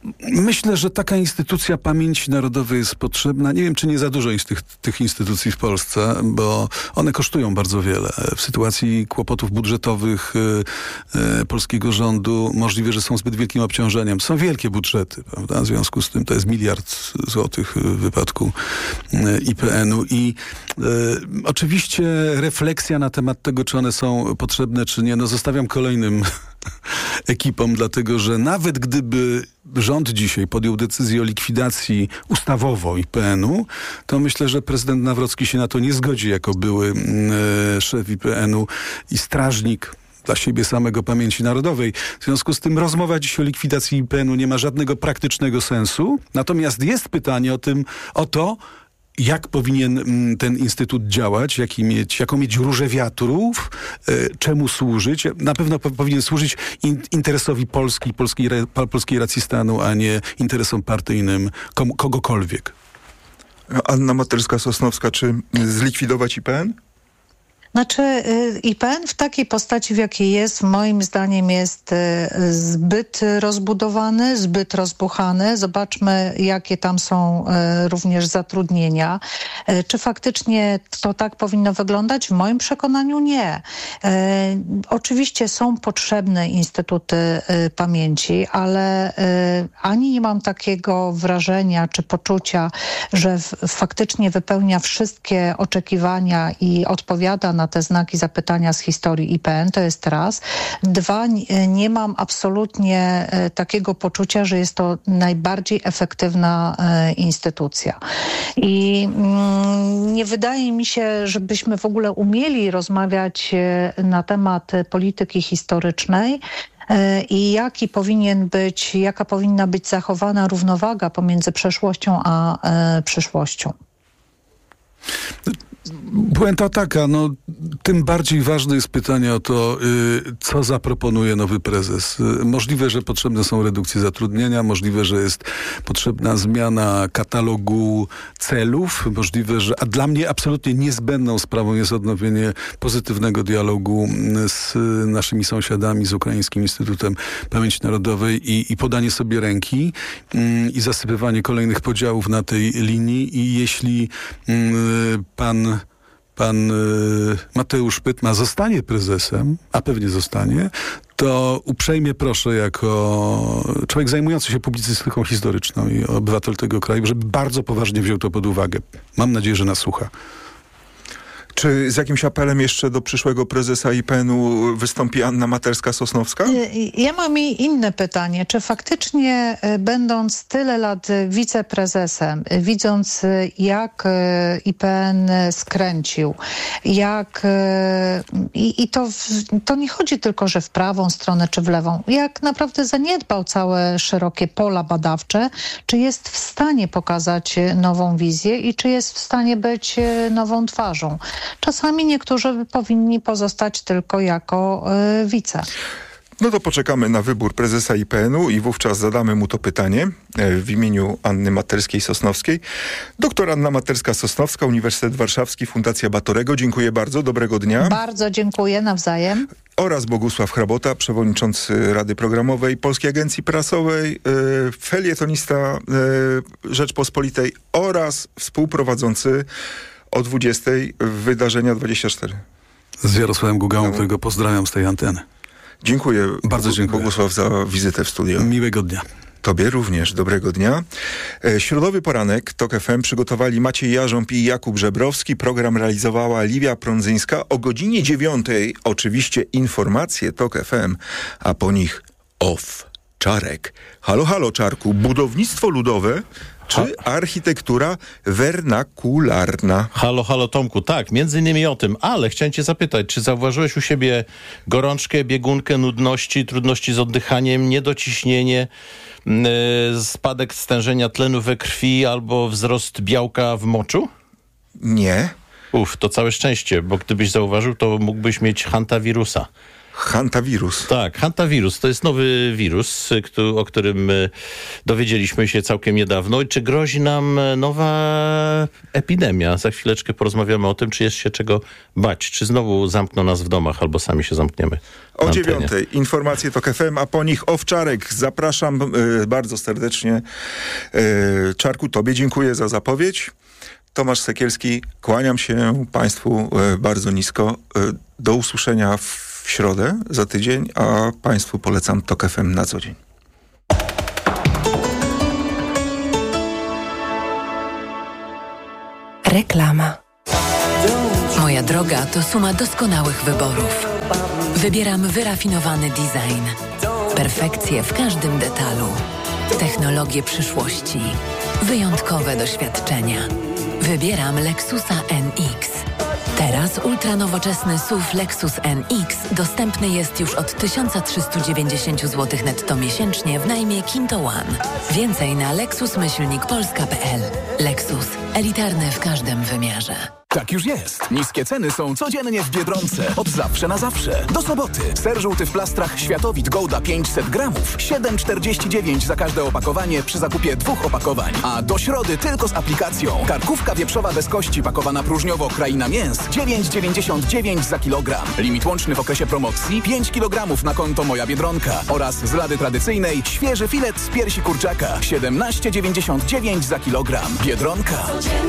Speaker 9: Myślę, że taka instytucja pamięci narodowej jest potrzebna. Nie wiem, czy nie za dużo jest tych, tych instytucji w Polsce, bo one kosztują bardzo wiele. W sytuacji kłopotów budżetowych e, e, polskiego rządu możliwe, że są zbyt wielkim obciążeniem. Są wielkie budżety, prawda? W związku z tym to jest miliard złotych w wypadku I P N-u i e, oczywiście refleksja na temat tego, czy one są potrzebne, czy nie, no zostawiam kolejnym ekipom, dlatego że nawet gdyby rząd dzisiaj podjął decyzję o likwidacji ustawowo I P N-u, to myślę, że prezydent Nawrocki się na to nie zgodzi, jako były e, szef I P N-u i strażnik dla siebie samego pamięci narodowej. W związku z tym rozmowa dziś o likwidacji I P N u nie ma żadnego praktycznego sensu. Natomiast jest pytanie o tym, o to, jak powinien ten instytut działać, jaki mieć, jaką mieć różę wiatrów, y, czemu służyć. Na pewno po, powinien służyć in, interesowi Polski, polskiej, polskiej racji stanu, a nie interesom partyjnym kom, kogokolwiek.
Speaker 8: Anna Materska-Sosnowska, czy zlikwidować I P N?
Speaker 18: Znaczy I P N w takiej postaci, w jakiej jest, moim zdaniem jest zbyt rozbudowany, zbyt rozbuchany. Zobaczmy, jakie tam są również zatrudnienia. Czy faktycznie to tak powinno wyglądać? W moim przekonaniu nie. Oczywiście są potrzebne instytuty pamięci, ale ani nie mam takiego wrażenia czy poczucia, że faktycznie wypełnia wszystkie oczekiwania i odpowiada na te znaki zapytania z historii I P N, to jest raz. Dwa, nie mam absolutnie takiego poczucia, że jest to najbardziej efektywna instytucja. I nie wydaje mi się, żebyśmy w ogóle umieli rozmawiać na temat polityki historycznej i jaki powinien być, jaka powinna być zachowana równowaga pomiędzy przeszłością a przyszłością.
Speaker 9: Puenta taka, no tym bardziej ważne jest pytanie o to, y, co zaproponuje nowy prezes. Y, możliwe, że potrzebne są redukcje zatrudnienia, możliwe, że jest potrzebna zmiana katalogu celów, możliwe, że, a dla mnie absolutnie niezbędną sprawą jest odnowienie pozytywnego dialogu z naszymi sąsiadami, z Ukraińskim Instytutem Pamięci Narodowej i, i podanie sobie ręki y, i zasypywanie kolejnych podziałów na tej linii i jeśli y, pan Pan y, Mateusz Pytma zostanie prezesem, a pewnie zostanie, to uprzejmie proszę jako człowiek zajmujący się publicystyką historyczną i obywatel tego kraju, żeby bardzo poważnie wziął to pod uwagę. Mam nadzieję, że nas słucha.
Speaker 8: Czy z jakimś apelem jeszcze do przyszłego prezesa I P N u wystąpi Anna Materska-Sosnowska?
Speaker 18: Ja mam i inne pytanie. Czy faktycznie będąc tyle lat wiceprezesem, widząc jak I P N skręcił, jak i, i to, to nie chodzi tylko, że w prawą stronę czy w lewą, jak naprawdę zaniedbał całe szerokie pola badawcze, czy jest w stanie pokazać nową wizję i czy jest w stanie być nową twarzą? Czasami niektórzy powinni pozostać tylko jako y, wice.
Speaker 8: No to poczekamy na wybór prezesa I P N u i wówczas zadamy mu to pytanie w imieniu Anny Materskiej-Sosnowskiej. Doktor Anna Materska-Sosnowska, Uniwersytet Warszawski, Fundacja Batorego. Dziękuję bardzo, dobrego dnia.
Speaker 18: Bardzo dziękuję, nawzajem.
Speaker 8: Oraz Bogusław Hrabota, przewodniczący Rady Programowej Polskiej Agencji Prasowej, yy, felietonista yy, Rzeczpospolitej oraz współprowadzący o dwudziestej wydarzenia dwadzieścia cztery.
Speaker 9: Z Jarosławem Gugałą, którego pozdrawiam z tej anteny.
Speaker 8: Dziękuję.
Speaker 9: Bardzo dziękuję.
Speaker 8: Bogusław, za wizytę w studiu.
Speaker 9: Miłego dnia.
Speaker 8: Tobie również. Dobrego dnia. E, środowy poranek TOK F M przygotowali Maciej Jarząb i Jakub Żebrowski. Program realizowała Liwia Prądzyńska. O godzinie dziewiątej oczywiście informacje TOK F M, a po nich off. Czarek. Halo, halo, Czarku. Budownictwo ludowe czy architektura wernakularna?
Speaker 1: Halo, halo, Tomku. Tak, między innymi o tym, ale chciałem cię zapytać, czy zauważyłeś u siebie gorączkę, biegunkę, nudności, trudności z oddychaniem, niedociśnienie, yy, spadek stężenia tlenu we krwi albo wzrost białka w moczu?
Speaker 8: Nie.
Speaker 1: Uf, to całe szczęście, bo gdybyś zauważył, to mógłbyś mieć hantawirusa.
Speaker 8: Hantawirus.
Speaker 1: Tak, hantawirus. To jest nowy wirus, o którym dowiedzieliśmy się całkiem niedawno. Czy grozi nam nowa epidemia? Za chwileczkę porozmawiamy o tym, czy jest się czego bać. Czy znowu zamkną nas w domach, albo sami się zamkniemy.
Speaker 8: O dziewiątej informacje TOK F M, a po nich Owczarek. Zapraszam y, bardzo serdecznie. Y, Czarku, tobie dziękuję za zapowiedź. Tomasz Sekielski, kłaniam się Państwu y, bardzo nisko. Y, do usłyszenia w w środę za tydzień, a Państwu polecam TOK F M na co dzień.
Speaker 27: Reklama. Moja droga to suma doskonałych wyborów. Wybieram wyrafinowany design. Perfekcję w każdym detalu. Technologie przyszłości. Wyjątkowe doświadczenia. Wybieram Lexusa N X. Teraz ultranowoczesny S U V Lexus N X dostępny jest już od tysiąc trzysta dziewięćdziesiąt złotych netto miesięcznie w najmie Kinto One. Więcej na lexus myślnik polska kropka p l. Lexus. Elitarny w każdym wymiarze.
Speaker 4: Tak już jest. Niskie ceny są codziennie w Biedronce. Od zawsze na zawsze. Do soboty. Ser żółty w plastrach Światowit Gouda pięćset gramów. siedem czterdzieści dziewięć za każde opakowanie przy zakupie dwóch opakowań. A do środy tylko z aplikacją. Karkówka wieprzowa bez kości pakowana próżniowo Kraina Mięs. dziewięć dziewięćdziesiąt dziewięć za kilogram. Limit łączny w okresie promocji pięć kilogramów na konto Moja Biedronka. Oraz z lady tradycyjnej świeży filet z piersi kurczaka. siedemnaście dziewięćdziesiąt dziewięć za kilogram. Biedronka.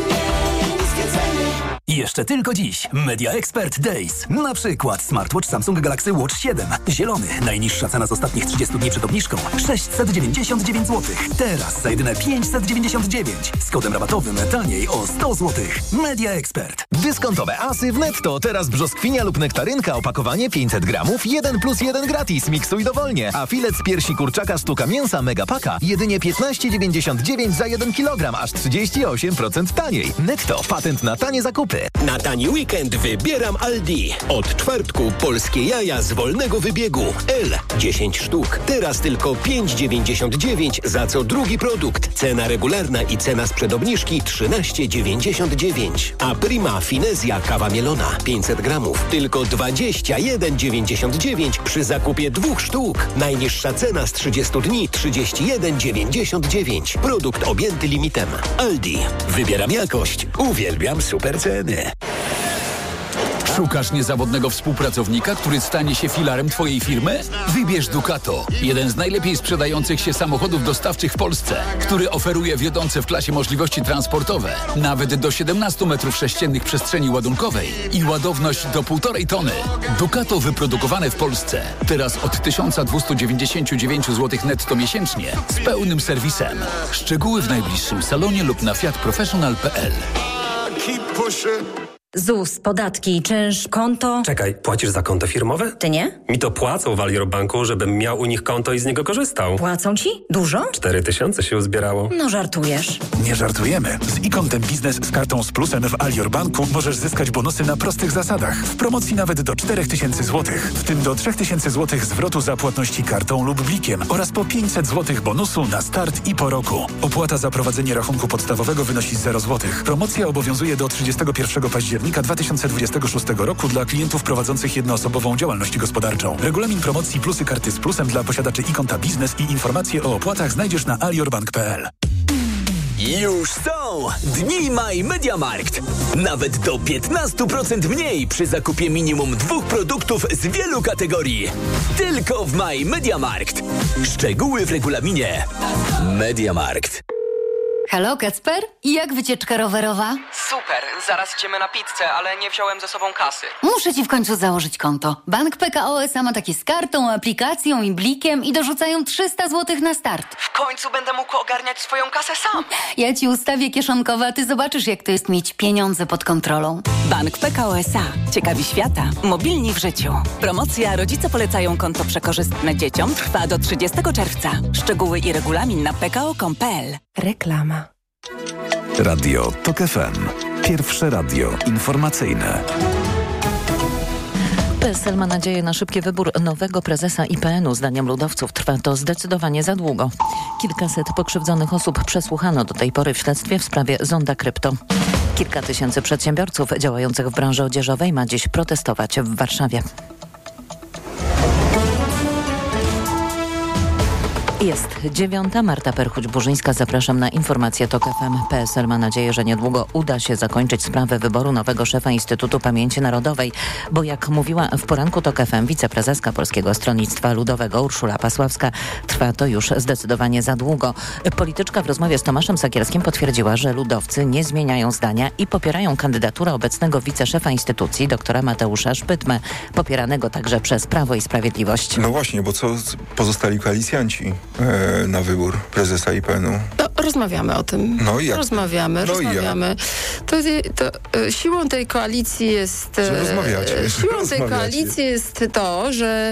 Speaker 2: I jeszcze tylko dziś Media Expert Days. Na przykład smartwatch Samsung Galaxy Watch siedem. Zielony. Najniższa cena z ostatnich trzydziestu dni przed obniżką. sześćset dziewięćdziesiąt dziewięć złotych. Teraz za jedyne pięćset dziewięćdziesiąt dziewięć. Z kodem rabatowym taniej o sto złotych. Media Expert.
Speaker 11: Dyskontowe asy w Netto. Teraz brzoskwinia lub nektarynka. Opakowanie pięćset gramów. jeden plus jeden gratis. Miksuj dowolnie. A filet z piersi kurczaka sztuka mięsa Megapaka. Jedynie piętnaście dziewięćdziesiąt dziewięć za jeden kilogram. Aż trzydzieści osiem procent taniej. Netto. Patent na tanie zakupy.
Speaker 12: Na tani weekend wybieram Aldi. Od czwartku polskie jaja z wolnego wybiegu. L dziesięć sztuk. Teraz tylko pięć dziewięćdziesiąt dziewięć za co drugi produkt. Cena regularna i cena sprzed obniżki trzynaście dziewięćdziesiąt dziewięć. A Prima Finezja kawa mielona pięćset gramów. Tylko dwadzieścia jeden dziewięćdziesiąt dziewięć przy zakupie dwóch sztuk. Najniższa cena z trzydziestu dni trzydzieści jeden dziewięćdziesiąt dziewięć. Produkt objęty limitem. Aldi. Wybieram jakość. Uwielbiam super ceny.
Speaker 25: Szukasz niezawodnego współpracownika, który stanie się filarem Twojej firmy? Wybierz Ducato, jeden z najlepiej sprzedających się samochodów dostawczych w Polsce, który oferuje wiodące w klasie możliwości transportowe, nawet do siedemnaście metrów sześciennych przestrzeni ładunkowej i ładowność do półtorej tony. Ducato wyprodukowane w Polsce. Teraz od tysiąc dwieście dziewięćdziesiąt dziewięć złotych netto miesięcznie z pełnym serwisem. Szczegóły w najbliższym salonie lub na fiat professional kropka p l.
Speaker 15: Z U S, podatki, czynsz, konto...
Speaker 19: Czekaj, płacisz za konto firmowe?
Speaker 15: Ty nie?
Speaker 19: Mi to płacą w Alior Banku, żebym miał u nich konto i z niego korzystał.
Speaker 15: Płacą ci? Dużo?
Speaker 19: Cztery tysiące się uzbierało.
Speaker 15: No żartujesz.
Speaker 20: Nie żartujemy. Z e-kontem biznes z kartą z plusem w Alior Banku możesz zyskać bonusy na prostych zasadach. W promocji nawet do czterech tysięcy złotych. W tym do trzech tysięcy złotych zwrotu za płatności kartą lub blikiem oraz po pięćset złotych bonusu na start i po roku. Opłata za prowadzenie rachunku podstawowego wynosi zero złotych. Promocja obowiązuje do trzydziestego pierwszego października dwa tysiące dwudziestego szóstego roku dla klientów prowadzących jednoosobową działalność gospodarczą. Regulamin promocji plusy karty z plusem dla posiadaczy e-konta biznes i informacje o opłatach znajdziesz na aliorbank kropka p l.
Speaker 21: Już są Dni My Mediamarkt. Nawet do piętnaście procent mniej przy zakupie minimum dwóch produktów z wielu kategorii. Tylko w My Mediamarkt. Szczegóły w regulaminie. Mediamarkt.
Speaker 13: Halo, Kacper? I jak wycieczka rowerowa?
Speaker 26: Super, zaraz idziemy na pizzę, ale nie wziąłem ze sobą kasy.
Speaker 13: Muszę ci w końcu założyć konto. Bank P K O S A ma takie z kartą, aplikacją i blikiem i dorzucają trzysta złotych na start.
Speaker 26: W końcu będę mógł ogarniać swoją kasę sam.
Speaker 13: Ja ci ustawię kieszonkowe, a ty zobaczysz, jak to jest mieć pieniądze pod kontrolą.
Speaker 27: Bank P K O S A. Ciekawi świata. Mobilni w życiu. Promocja Rodzice polecają konto przekorzystne dzieciom trwa do trzydziestego czerwca. Szczegóły i regulamin na p k o kropka com kropka p l. Reklama.
Speaker 16: Radio TOK F M. Pierwsze radio informacyjne.
Speaker 22: P S L ma nadzieję na szybki wybór nowego prezesa I P N u. Zdaniem ludowców trwa to zdecydowanie za długo. Kilkaset pokrzywdzonych osób przesłuchano do tej pory w śledztwie w sprawie Zonda Krypto. Kilka tysięcy przedsiębiorców działających w branży odzieżowej ma dziś protestować w Warszawie. Jest dziewiąta. Marta Perchuć-Burzyńska. Zapraszam na informacje TOK F M. P S L ma nadzieję, że niedługo uda się zakończyć sprawę wyboru nowego szefa Instytutu Pamięci Narodowej, bo jak mówiła w poranku TOK F M wiceprezeska Polskiego Stronnictwa Ludowego Urszula Pasławska, trwa to już zdecydowanie za długo. Polityczka w rozmowie z Tomaszem Sakierskim potwierdziła, że ludowcy nie zmieniają zdania i popierają kandydaturę obecnego wiceszefa instytucji, doktora Mateusza Szpytmę, popieranego także przez Prawo i Sprawiedliwość.
Speaker 8: No właśnie, bo co pozostali koalicjanci na wybór prezesa I P N u?
Speaker 22: No,
Speaker 3: rozmawiamy o tym.
Speaker 8: No i jak?
Speaker 3: Rozmawiamy,
Speaker 8: no
Speaker 3: rozmawiamy. To, to, to siłą tej koalicji jest...
Speaker 8: Czy rozmawiacie?
Speaker 3: Siłą tej koalicji jest to, że,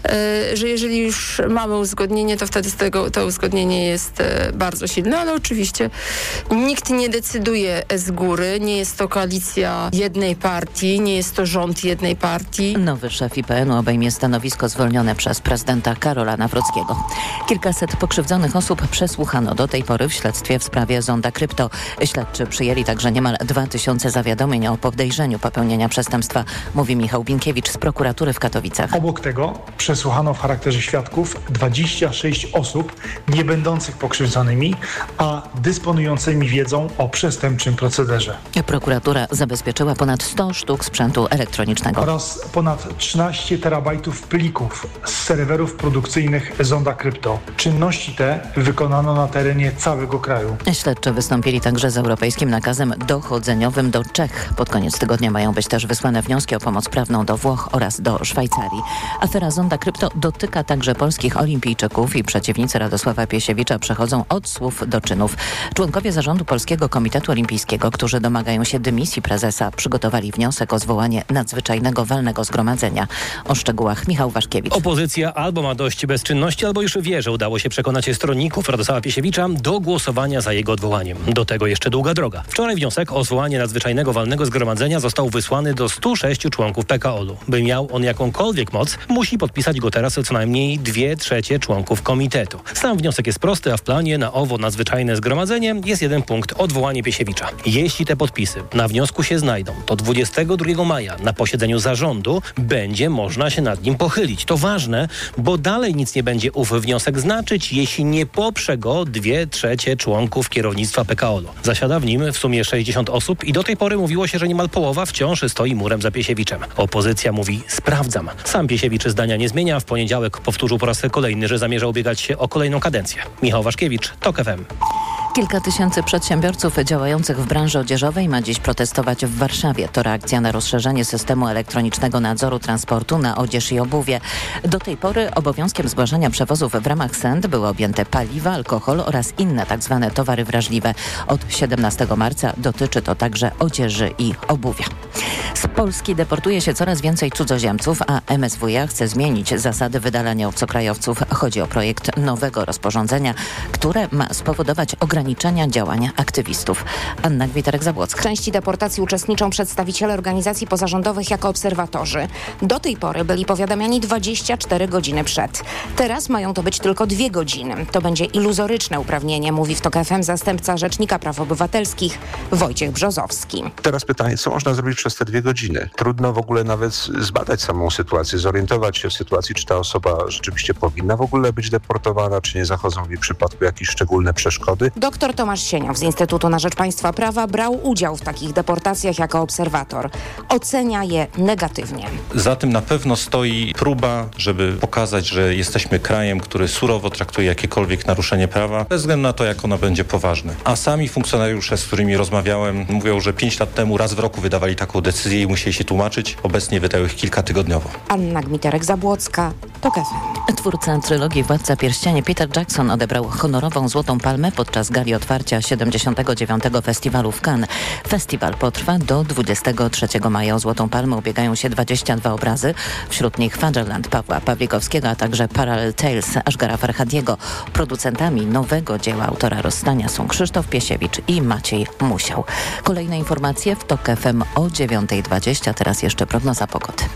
Speaker 3: że jeżeli już mamy uzgodnienie, to wtedy z tego, to uzgodnienie jest bardzo silne, ale oczywiście nikt nie decyduje z góry. Nie jest to koalicja jednej partii, nie jest to rząd jednej partii.
Speaker 22: Nowy szef I P N u obejmie stanowisko zwolnione przez prezydenta Karola Nawrockiego. Kilkaset pokrzywdzonych osób przesłuchano do tej pory w śledztwie w sprawie Zonda Krypto. Śledczy przyjęli także niemal dwa tysiące zawiadomień o podejrzeniu popełnienia przestępstwa, mówi Michał Binkiewicz z prokuratury w Katowicach.
Speaker 5: Obok tego przesłuchano w charakterze świadków dwadzieścia sześć osób nie będących pokrzywdzonymi, a dysponującymi wiedzą o przestępczym procederze.
Speaker 22: Prokuratura zabezpieczyła ponad sto sztuk sprzętu elektronicznego.
Speaker 5: Oraz ponad trzynaście terabajtów plików z serwerów produkcyjnych Zonda Krypto. Czynności te wykonano na terenie całego kraju.
Speaker 22: Śledczy wystąpili także z europejskim nakazem dochodzeniowym do Czech. Pod koniec tygodnia mają być też wysłane wnioski o pomoc prawną do Włoch oraz do Szwajcarii. Afera Zonda Krypto dotyka także polskich olimpijczyków i przeciwnicy Radosława Piesiewicza przechodzą od słów do czynów. Członkowie zarządu Polskiego Komitetu Olimpijskiego, którzy domagają się dymisji prezesa, przygotowali wniosek o zwołanie nadzwyczajnego walnego zgromadzenia. O szczegółach Michał Waszkiewicz.
Speaker 19: Opozycja albo ma dość bezczynności, albo już wie, że udało się przekonać stronników Radosława Piesiewicza do głosowania za jego odwołaniem. Do tego jeszcze długa droga. Wczoraj wniosek o zwołanie nadzwyczajnego walnego zgromadzenia został wysłany do stu sześciu członków P K O L-u. By miał on jakąkolwiek moc, musi podpisać go teraz co najmniej dwie trzecie członków komitetu. Sam wniosek jest prosty, a w planie na owo nadzwyczajne zgromadzenie jest jeden punkt: odwołanie Piesiewicza. Jeśli te podpisy na wniosku się znajdą, to dwudziestego drugiego maja na posiedzeniu zarządu będzie można się nad nim pochylić. To ważne, bo dalej nic nie będzie ów wniosek znaczyć, jeśli nie poprze go dwie trzecie członków kierownictwa P K O L-u. Zasiada w nim w sumie sześćdziesiąt osób i do tej pory mówiło się, że niemal połowa wciąż stoi murem za Piesiewiczem. Opozycja mówi: sprawdzam. Sam Piesiewicz zdania nie zmienia. W poniedziałek powtórzył po raz kolejny, że zamierza ubiegać się o kolejną kadencję. Michał Waszkiewicz, TOK F M.
Speaker 22: Kilka tysięcy przedsiębiorców działających w branży odzieżowej ma dziś protestować w Warszawie. To reakcja na rozszerzenie systemu elektronicznego nadzoru transportu na odzież i obuwie. Do tej pory obowiązkiem zgłaszania przewozów w ramach S E N D były objęte paliwa, alkohol oraz inne tzw. towary wrażliwe. Od siedemnastego marca dotyczy to także odzieży i obuwia. Z Polski deportuje się coraz więcej cudzoziemców, a M S W iA chce zmienić zasady wydalania obcokrajowców. Chodzi o projekt nowego rozporządzenia, które ma spowodować ograniczenia działania aktywistów. Anna Gwiterek-Zabłocka.
Speaker 6: W części deportacji uczestniczą przedstawiciele organizacji pozarządowych jako obserwatorzy. Do tej pory byli powiadamiani dwadzieścia cztery godziny przed. Teraz mają to być tylko dwie godziny. To będzie iluzoryczne uprawnienie, mówi w TOK F M zastępca Rzecznika Praw Obywatelskich Wojciech Brzozowski.
Speaker 7: Teraz pytanie, co można zrobić przez te dwie godziny? Trudno w ogóle nawet zbadać samą sytuację, zorientować się w sytuacji, czy ta osoba rzeczywiście powinna w ogóle być deportowana, czy nie zachodzą w jej przypadku jakieś szczególne przeszkody.
Speaker 6: Doktor Tomasz Sieniaw z Instytutu na Rzecz Państwa Prawa brał udział w takich deportacjach jako obserwator. Ocenia je negatywnie.
Speaker 14: Za tym na pewno stoi próba, żeby pokazać, że jesteśmy krajem, który surowo traktuje jakiekolwiek naruszenie prawa, bez względu na to, jak ono będzie poważne. A sami funkcjonariusze, z którymi rozmawiałem, mówią, że pięć lat temu raz w roku wydawali taką decyzję i musieli się tłumaczyć. Obecnie wydają ich kilkatygodniowo.
Speaker 6: Anna Gmiterek-Zabłocka, TOK F M.
Speaker 22: Twórca trylogii Władca Pierścieni Peter Jackson odebrał honorową Złotą Palmę podczas gali otwarcia siedemdziesiątego dziewiątego Festiwalu w Cannes. Festiwal potrwa do dwudziestego trzeciego maja. O Złotą Palmę ubiegają się dwadzieścia dwa obrazy, wśród nich Fatherland Pawła Pawlikowskiego, a także Parallel Tales Ashgara Farhadiego. Producentami nowego dzieła autora Rozstania są Krzysztof Piesiewicz i Maciej Musiał. Kolejne informacje w TOK F M o dziewiąta dwadzieścia. Teraz jeszcze prognoza pogody.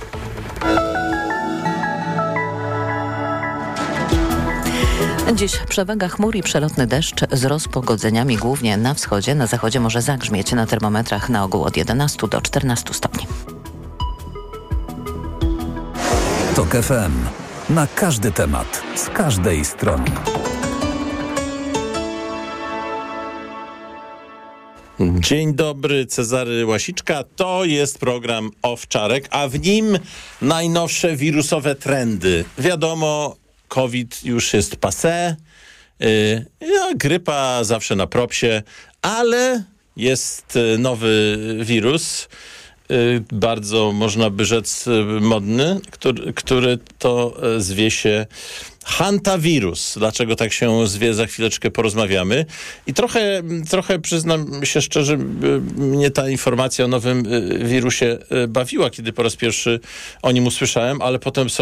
Speaker 22: Dziś przewaga chmur i przelotny deszcz z rozpogodzeniami głównie na wschodzie. Na zachodzie może zagrzmieć, na termometrach na ogół od jedenastu do czternastu stopni.
Speaker 2: TOK F M. Na każdy temat, z każdej strony.
Speaker 1: Dzień dobry, Cezary Łasiczka. To jest program Owczarek, a w nim najnowsze wirusowe trendy. Wiadomo, COVID już jest passé, yy, no, grypa zawsze na propsie, ale jest nowy wirus, y, bardzo, można by rzec, y, modny, który, który to y, zwie się Hantawirus. Dlaczego tak się zwie, za chwileczkę porozmawiamy. I trochę, trochę przyznam się szczerze, y, mnie ta informacja o nowym y, wirusie y, bawiła, kiedy po raz pierwszy o nim usłyszałem, ale potem